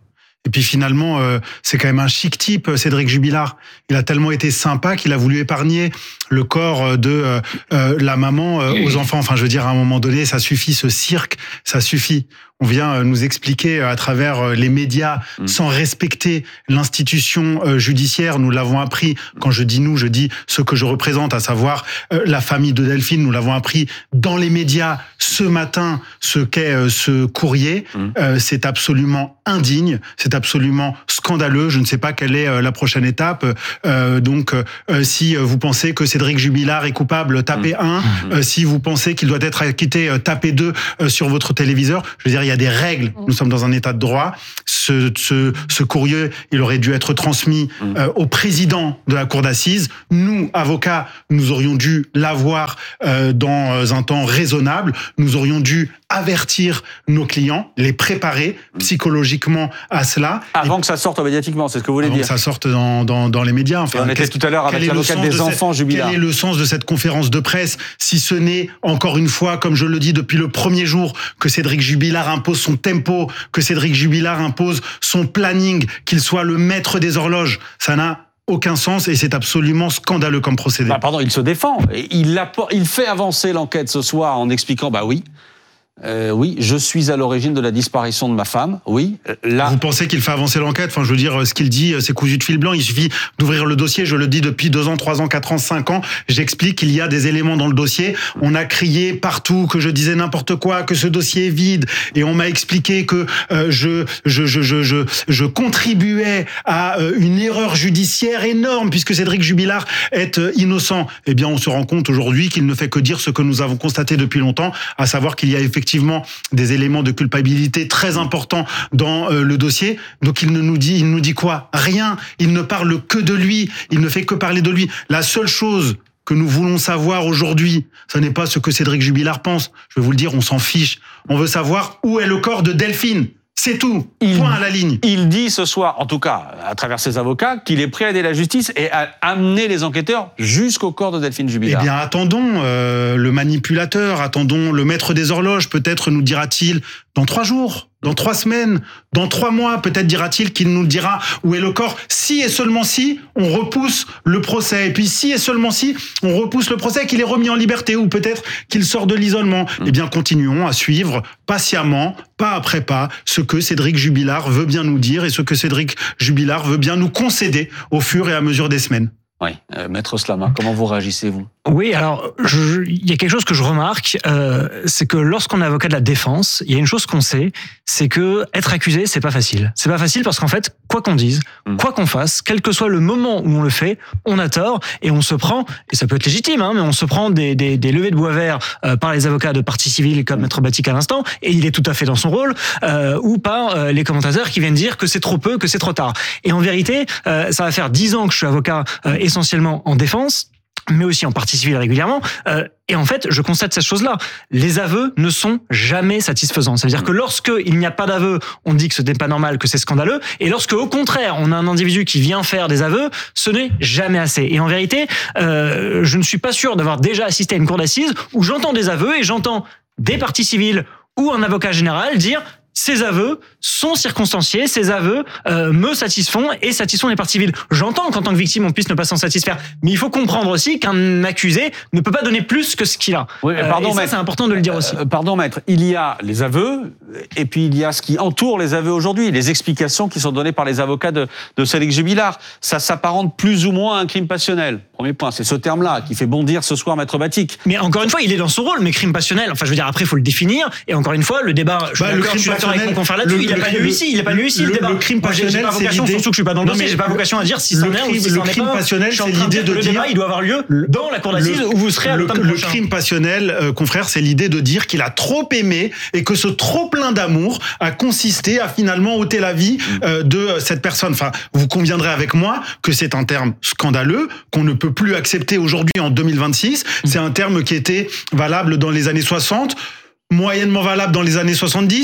Et puis finalement, euh, c'est quand même un chic type, Cédric Jubilard. Il a tellement été sympa qu'il a voulu épargner le corps de euh, euh, la maman euh, aux enfants. Enfin, je veux dire, à un moment donné, ça suffit, ce cirque, ça suffit. On vient nous expliquer à travers les médias, mmh. sans respecter l'institution judiciaire. Nous l'avons appris, quand je dis nous, je dis ce que je représente, à savoir la famille de Delphine. Nous l'avons appris dans les médias ce matin, ce qu'est ce courrier. Mmh. C'est absolument indigne, c'est absolument scandaleux. Je ne sais pas quelle est la prochaine étape. Donc, si vous pensez que Cédric Jubilard est coupable, tapez un. Mmh. Si vous pensez qu'il doit être acquitté, tapez deux sur votre téléviseur. Je veux dire, il y a des règles. Nous sommes dans un état de droit. Ce, ce, ce courrier, il aurait dû être transmis euh, au président de la cour d'assises. Nous, avocats, nous aurions dû l'avoir euh, dans un temps raisonnable. Nous aurions dû avertir nos clients, les préparer psychologiquement à cela. Avant Et, que ça sorte médiatiquement, c'est ce que vous voulez avant dire. Que ça sorte dans, dans, dans les médias. Enfin, on était tout à l'heure avec l'avocat des enfants Jubilard. Quel est le sens de cette conférence de presse, si ce n'est, encore une fois, comme je le dis depuis le premier jour, que Cédric Jubilard impose son tempo, que Cédric Jubilard impose son planning, qu'il soit le maître des horloges. Ça n'a aucun sens et c'est absolument scandaleux comme procédé. Bah, pardon, il se défend. Il, il fait avancer l'enquête ce soir en expliquant, bah oui, Euh, oui, je suis à l'origine de la disparition de ma femme. Oui, là. Vous pensez qu'il fait avancer l'enquête? Enfin, je veux dire, ce qu'il dit, c'est cousu de fil blanc. Il suffit d'ouvrir le dossier. Je le dis depuis deux ans, trois ans, quatre ans, cinq ans. J'explique qu'il y a des éléments dans le dossier. On a crié partout que je disais n'importe quoi, que ce dossier est vide. Et on m'a expliqué que euh, je, je, je, je, je, je contribuais à euh, une erreur judiciaire énorme puisque Cédric Jubilard est euh, innocent. Eh bien, on se rend compte aujourd'hui qu'il ne fait que dire ce que nous avons constaté depuis longtemps, à savoir qu'il y a effectivement effectivement des éléments de culpabilité très importants dans euh, le dossier. Donc il ne nous dit, il nous dit quoi? Rien. Il ne parle que de lui. Il ne fait que parler de lui. La seule chose que nous voulons savoir aujourd'hui, ce n'est pas ce que Cédric Jubilard pense. Je vais vous le dire, on s'en fiche. On veut savoir où est le corps de Delphine. C'est tout. Il, Point à la ligne. Il dit ce soir, en tout cas, à travers ses avocats, qu'il est prêt à aider la justice et à amener les enquêteurs jusqu'au corps de Delphine Jubilard. Eh bien, attendons euh, le manipulateur, attendons le maître des horloges. Peut-être nous dira-t-il dans trois jours, dans trois semaines, dans trois mois, peut-être dira-t-il qu'il nous dira où est le corps. Si et seulement si on repousse le procès. Et puis si et seulement si on repousse le procès, qu'il est remis en liberté ou peut-être qu'il sort de l'isolement. Mmh. Eh bien, continuons à suivre patiemment, pas après pas, ce que Cédric Jubilard veut bien nous dire et ce que Cédric Jubilard veut bien nous concéder au fur et à mesure des semaines. Oui, euh, Maître Slama, comment vous réagissez-vous? Oui, alors je, il y a quelque chose que je remarque, euh, c'est que lorsqu'on est avocat de la défense, il y a une chose qu'on sait, c'est que être accusé, c'est pas facile. C'est pas facile parce qu'en fait, quoi qu'on dise, mmh. quoi qu'on fasse, quel que soit le moment où on le fait, on a tort et on se prend, et ça peut être légitime, hein, mais on se prend des, des, des levées de bois vert euh, par les avocats de partie civile comme Maître Batik à l'instant, et il est tout à fait dans son rôle, euh, ou par euh, les commentateurs qui viennent dire que c'est trop peu, que c'est trop tard. Et en vérité, euh, ça va faire dix ans que je suis avocat euh, essentiellement en défense, mais aussi en partie civile régulièrement. Euh, et en fait, je constate cette chose-là. Les aveux ne sont jamais satisfaisants. Ça veut dire que lorsque il n'y a pas d'aveu, on dit que ce n'est pas normal, que c'est scandaleux. Et lorsque, au contraire, on a un individu qui vient faire des aveux, ce n'est jamais assez. Et en vérité, euh, je ne suis pas sûr d'avoir déjà assisté à une cour d'assises où j'entends des aveux et j'entends des parties civiles ou un avocat général dire ces aveux sont circonstanciés, ces aveux euh, me satisfont et satisfont les parties civiles. J'entends qu'en tant que victime, on puisse ne pas s'en satisfaire, mais il faut comprendre aussi qu'un accusé ne peut pas donner plus que ce qu'il a. Oui, mais pardon, euh, et ça, maître, c'est important de le dire aussi. Euh, pardon, maître, il y a les aveux, et puis il y a ce qui entoure les aveux aujourd'hui, les explications qui sont données par les avocats de, de Cédric Jubilard. Ça s'apparente plus ou moins à un crime passionnel. Premier point, c'est ce terme-là qui fait bondir ce soir Maître Batik. Mais encore une fois, il est dans son rôle, mais crime passionnel, enfin je veux dire, après il faut le définir, et encore une fois, le débat, je suis bah, d'accord, je suis d'accord avec mon confrère là-dessus, il n'a pas lieu ici, il n'a pas lieu ici le, le débat. Le crime passionnel, j'ai pas vocation, c'est surtout que je suis pas dans le non, dossier, j'ai pas vocation à dire si c'en est ou si c'en est pas. Le crime passionnel, c'est l'idée de le dire... débat, il doit avoir lieu dans la cour d'assises où vous serez à l'automne prochain. Le crime passionnel, euh, confrère, c'est l'idée de dire qu'il a trop aimé et que ce trop plein d'amour a consisté à finalement ôter la vie euh, de cette personne. Enfin, vous conviendrez avec moi que c'est un terme scandaleux qu'on ne peut plus accepter aujourd'hui en deux mille vingt-six. C'est un terme qui était valable dans les années soixante, moyennement valable dans les années soixante-dix,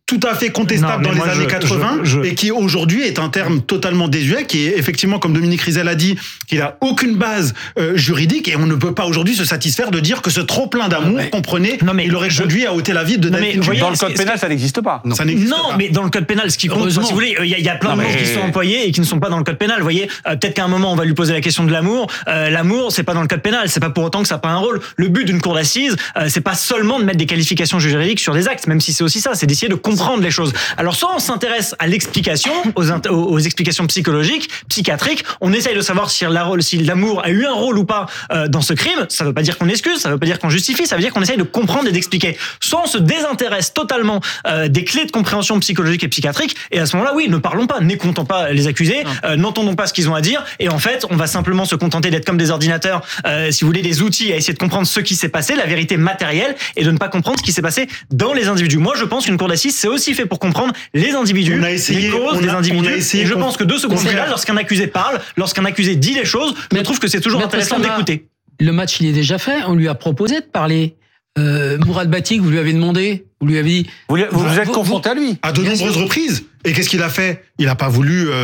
tout à fait contestable Non, mais dans les moi, années je- quatre-vingts je- je- et qui aujourd'hui est un terme totalement désuet, qui est effectivement, comme Dominique Rizet l'a dit, qu'il a aucune base euh, juridique et on ne peut pas aujourd'hui se satisfaire de dire que ce trop plein d'amour, mais- comprenez, Non, mais il aurait je- conduit à ôter la vie de Non, mais Delphine voyez, Jubilard. Dans le ce- code ce- pénal, ça n'existe pas. Ça n'existe Non, pas. mais dans le code pénal, ce qui compte, Heureusement. si vous voulez, il y, a- il y a plein de Non, mots mais- qui sont employés et qui ne sont pas dans le code pénal. Vous voyez, euh, peut-être qu'à un moment on va lui poser la question de l'amour. Euh, l'amour, c'est pas dans le code pénal. C'est pas pour autant que ça n'a pas un rôle. Le but d'une cour d'assises, euh, c'est pas seulement de mettre des qualifications juridiques sur des actes, même si c'est aussi ça. C'est d'essayer de comprendre les choses. Alors soit on s'intéresse à l'explication, aux, int- aux, aux explications psychologiques, psychiatriques. On essaye de savoir si la- si l'amour a eu un rôle ou pas euh, dans ce crime. Ça veut pas dire qu'on excuse, ça veut pas dire qu'on justifie. Ça veut dire qu'on essaye de comprendre et d'expliquer. Soit on se désintéresse totalement euh, des clés de compréhension psychologique et psychiatrique. Et à ce moment-là, oui, ne parlons pas, n'écoutons pas les accusés, euh, n'entendons pas ce qu'ils ont à dire. Et en fait, on va simplement se contenter d'être comme des ordinateurs, euh, si vous voulez, des outils à essayer de comprendre ce qui s'est passé, la vérité matérielle, et de ne pas comprendre ce qui s'est passé dans les individus. Moi, je pense qu'une cour d'assises, c'est aussi fait pour comprendre les individus, On a essayé- les causes on a- des on a individus. essayé Et je qu'on- pense que de ce qu'on point de vue-là, fait- lorsqu'un accusé parle, lorsqu'un accusé dit les choses, je trouve que c'est toujours Maître intéressant Sama, d'écouter. Le match, il est déjà fait. On lui a proposé de parler. Euh, Mourad Batik, vous lui avez demandé, vous lui avez dit. Vous, vous, vous êtes vous- confronté à lui. À de Bien nombreuses sûr. reprises. Et qu'est-ce qu'il a fait? Il n'a pas voulu... euh,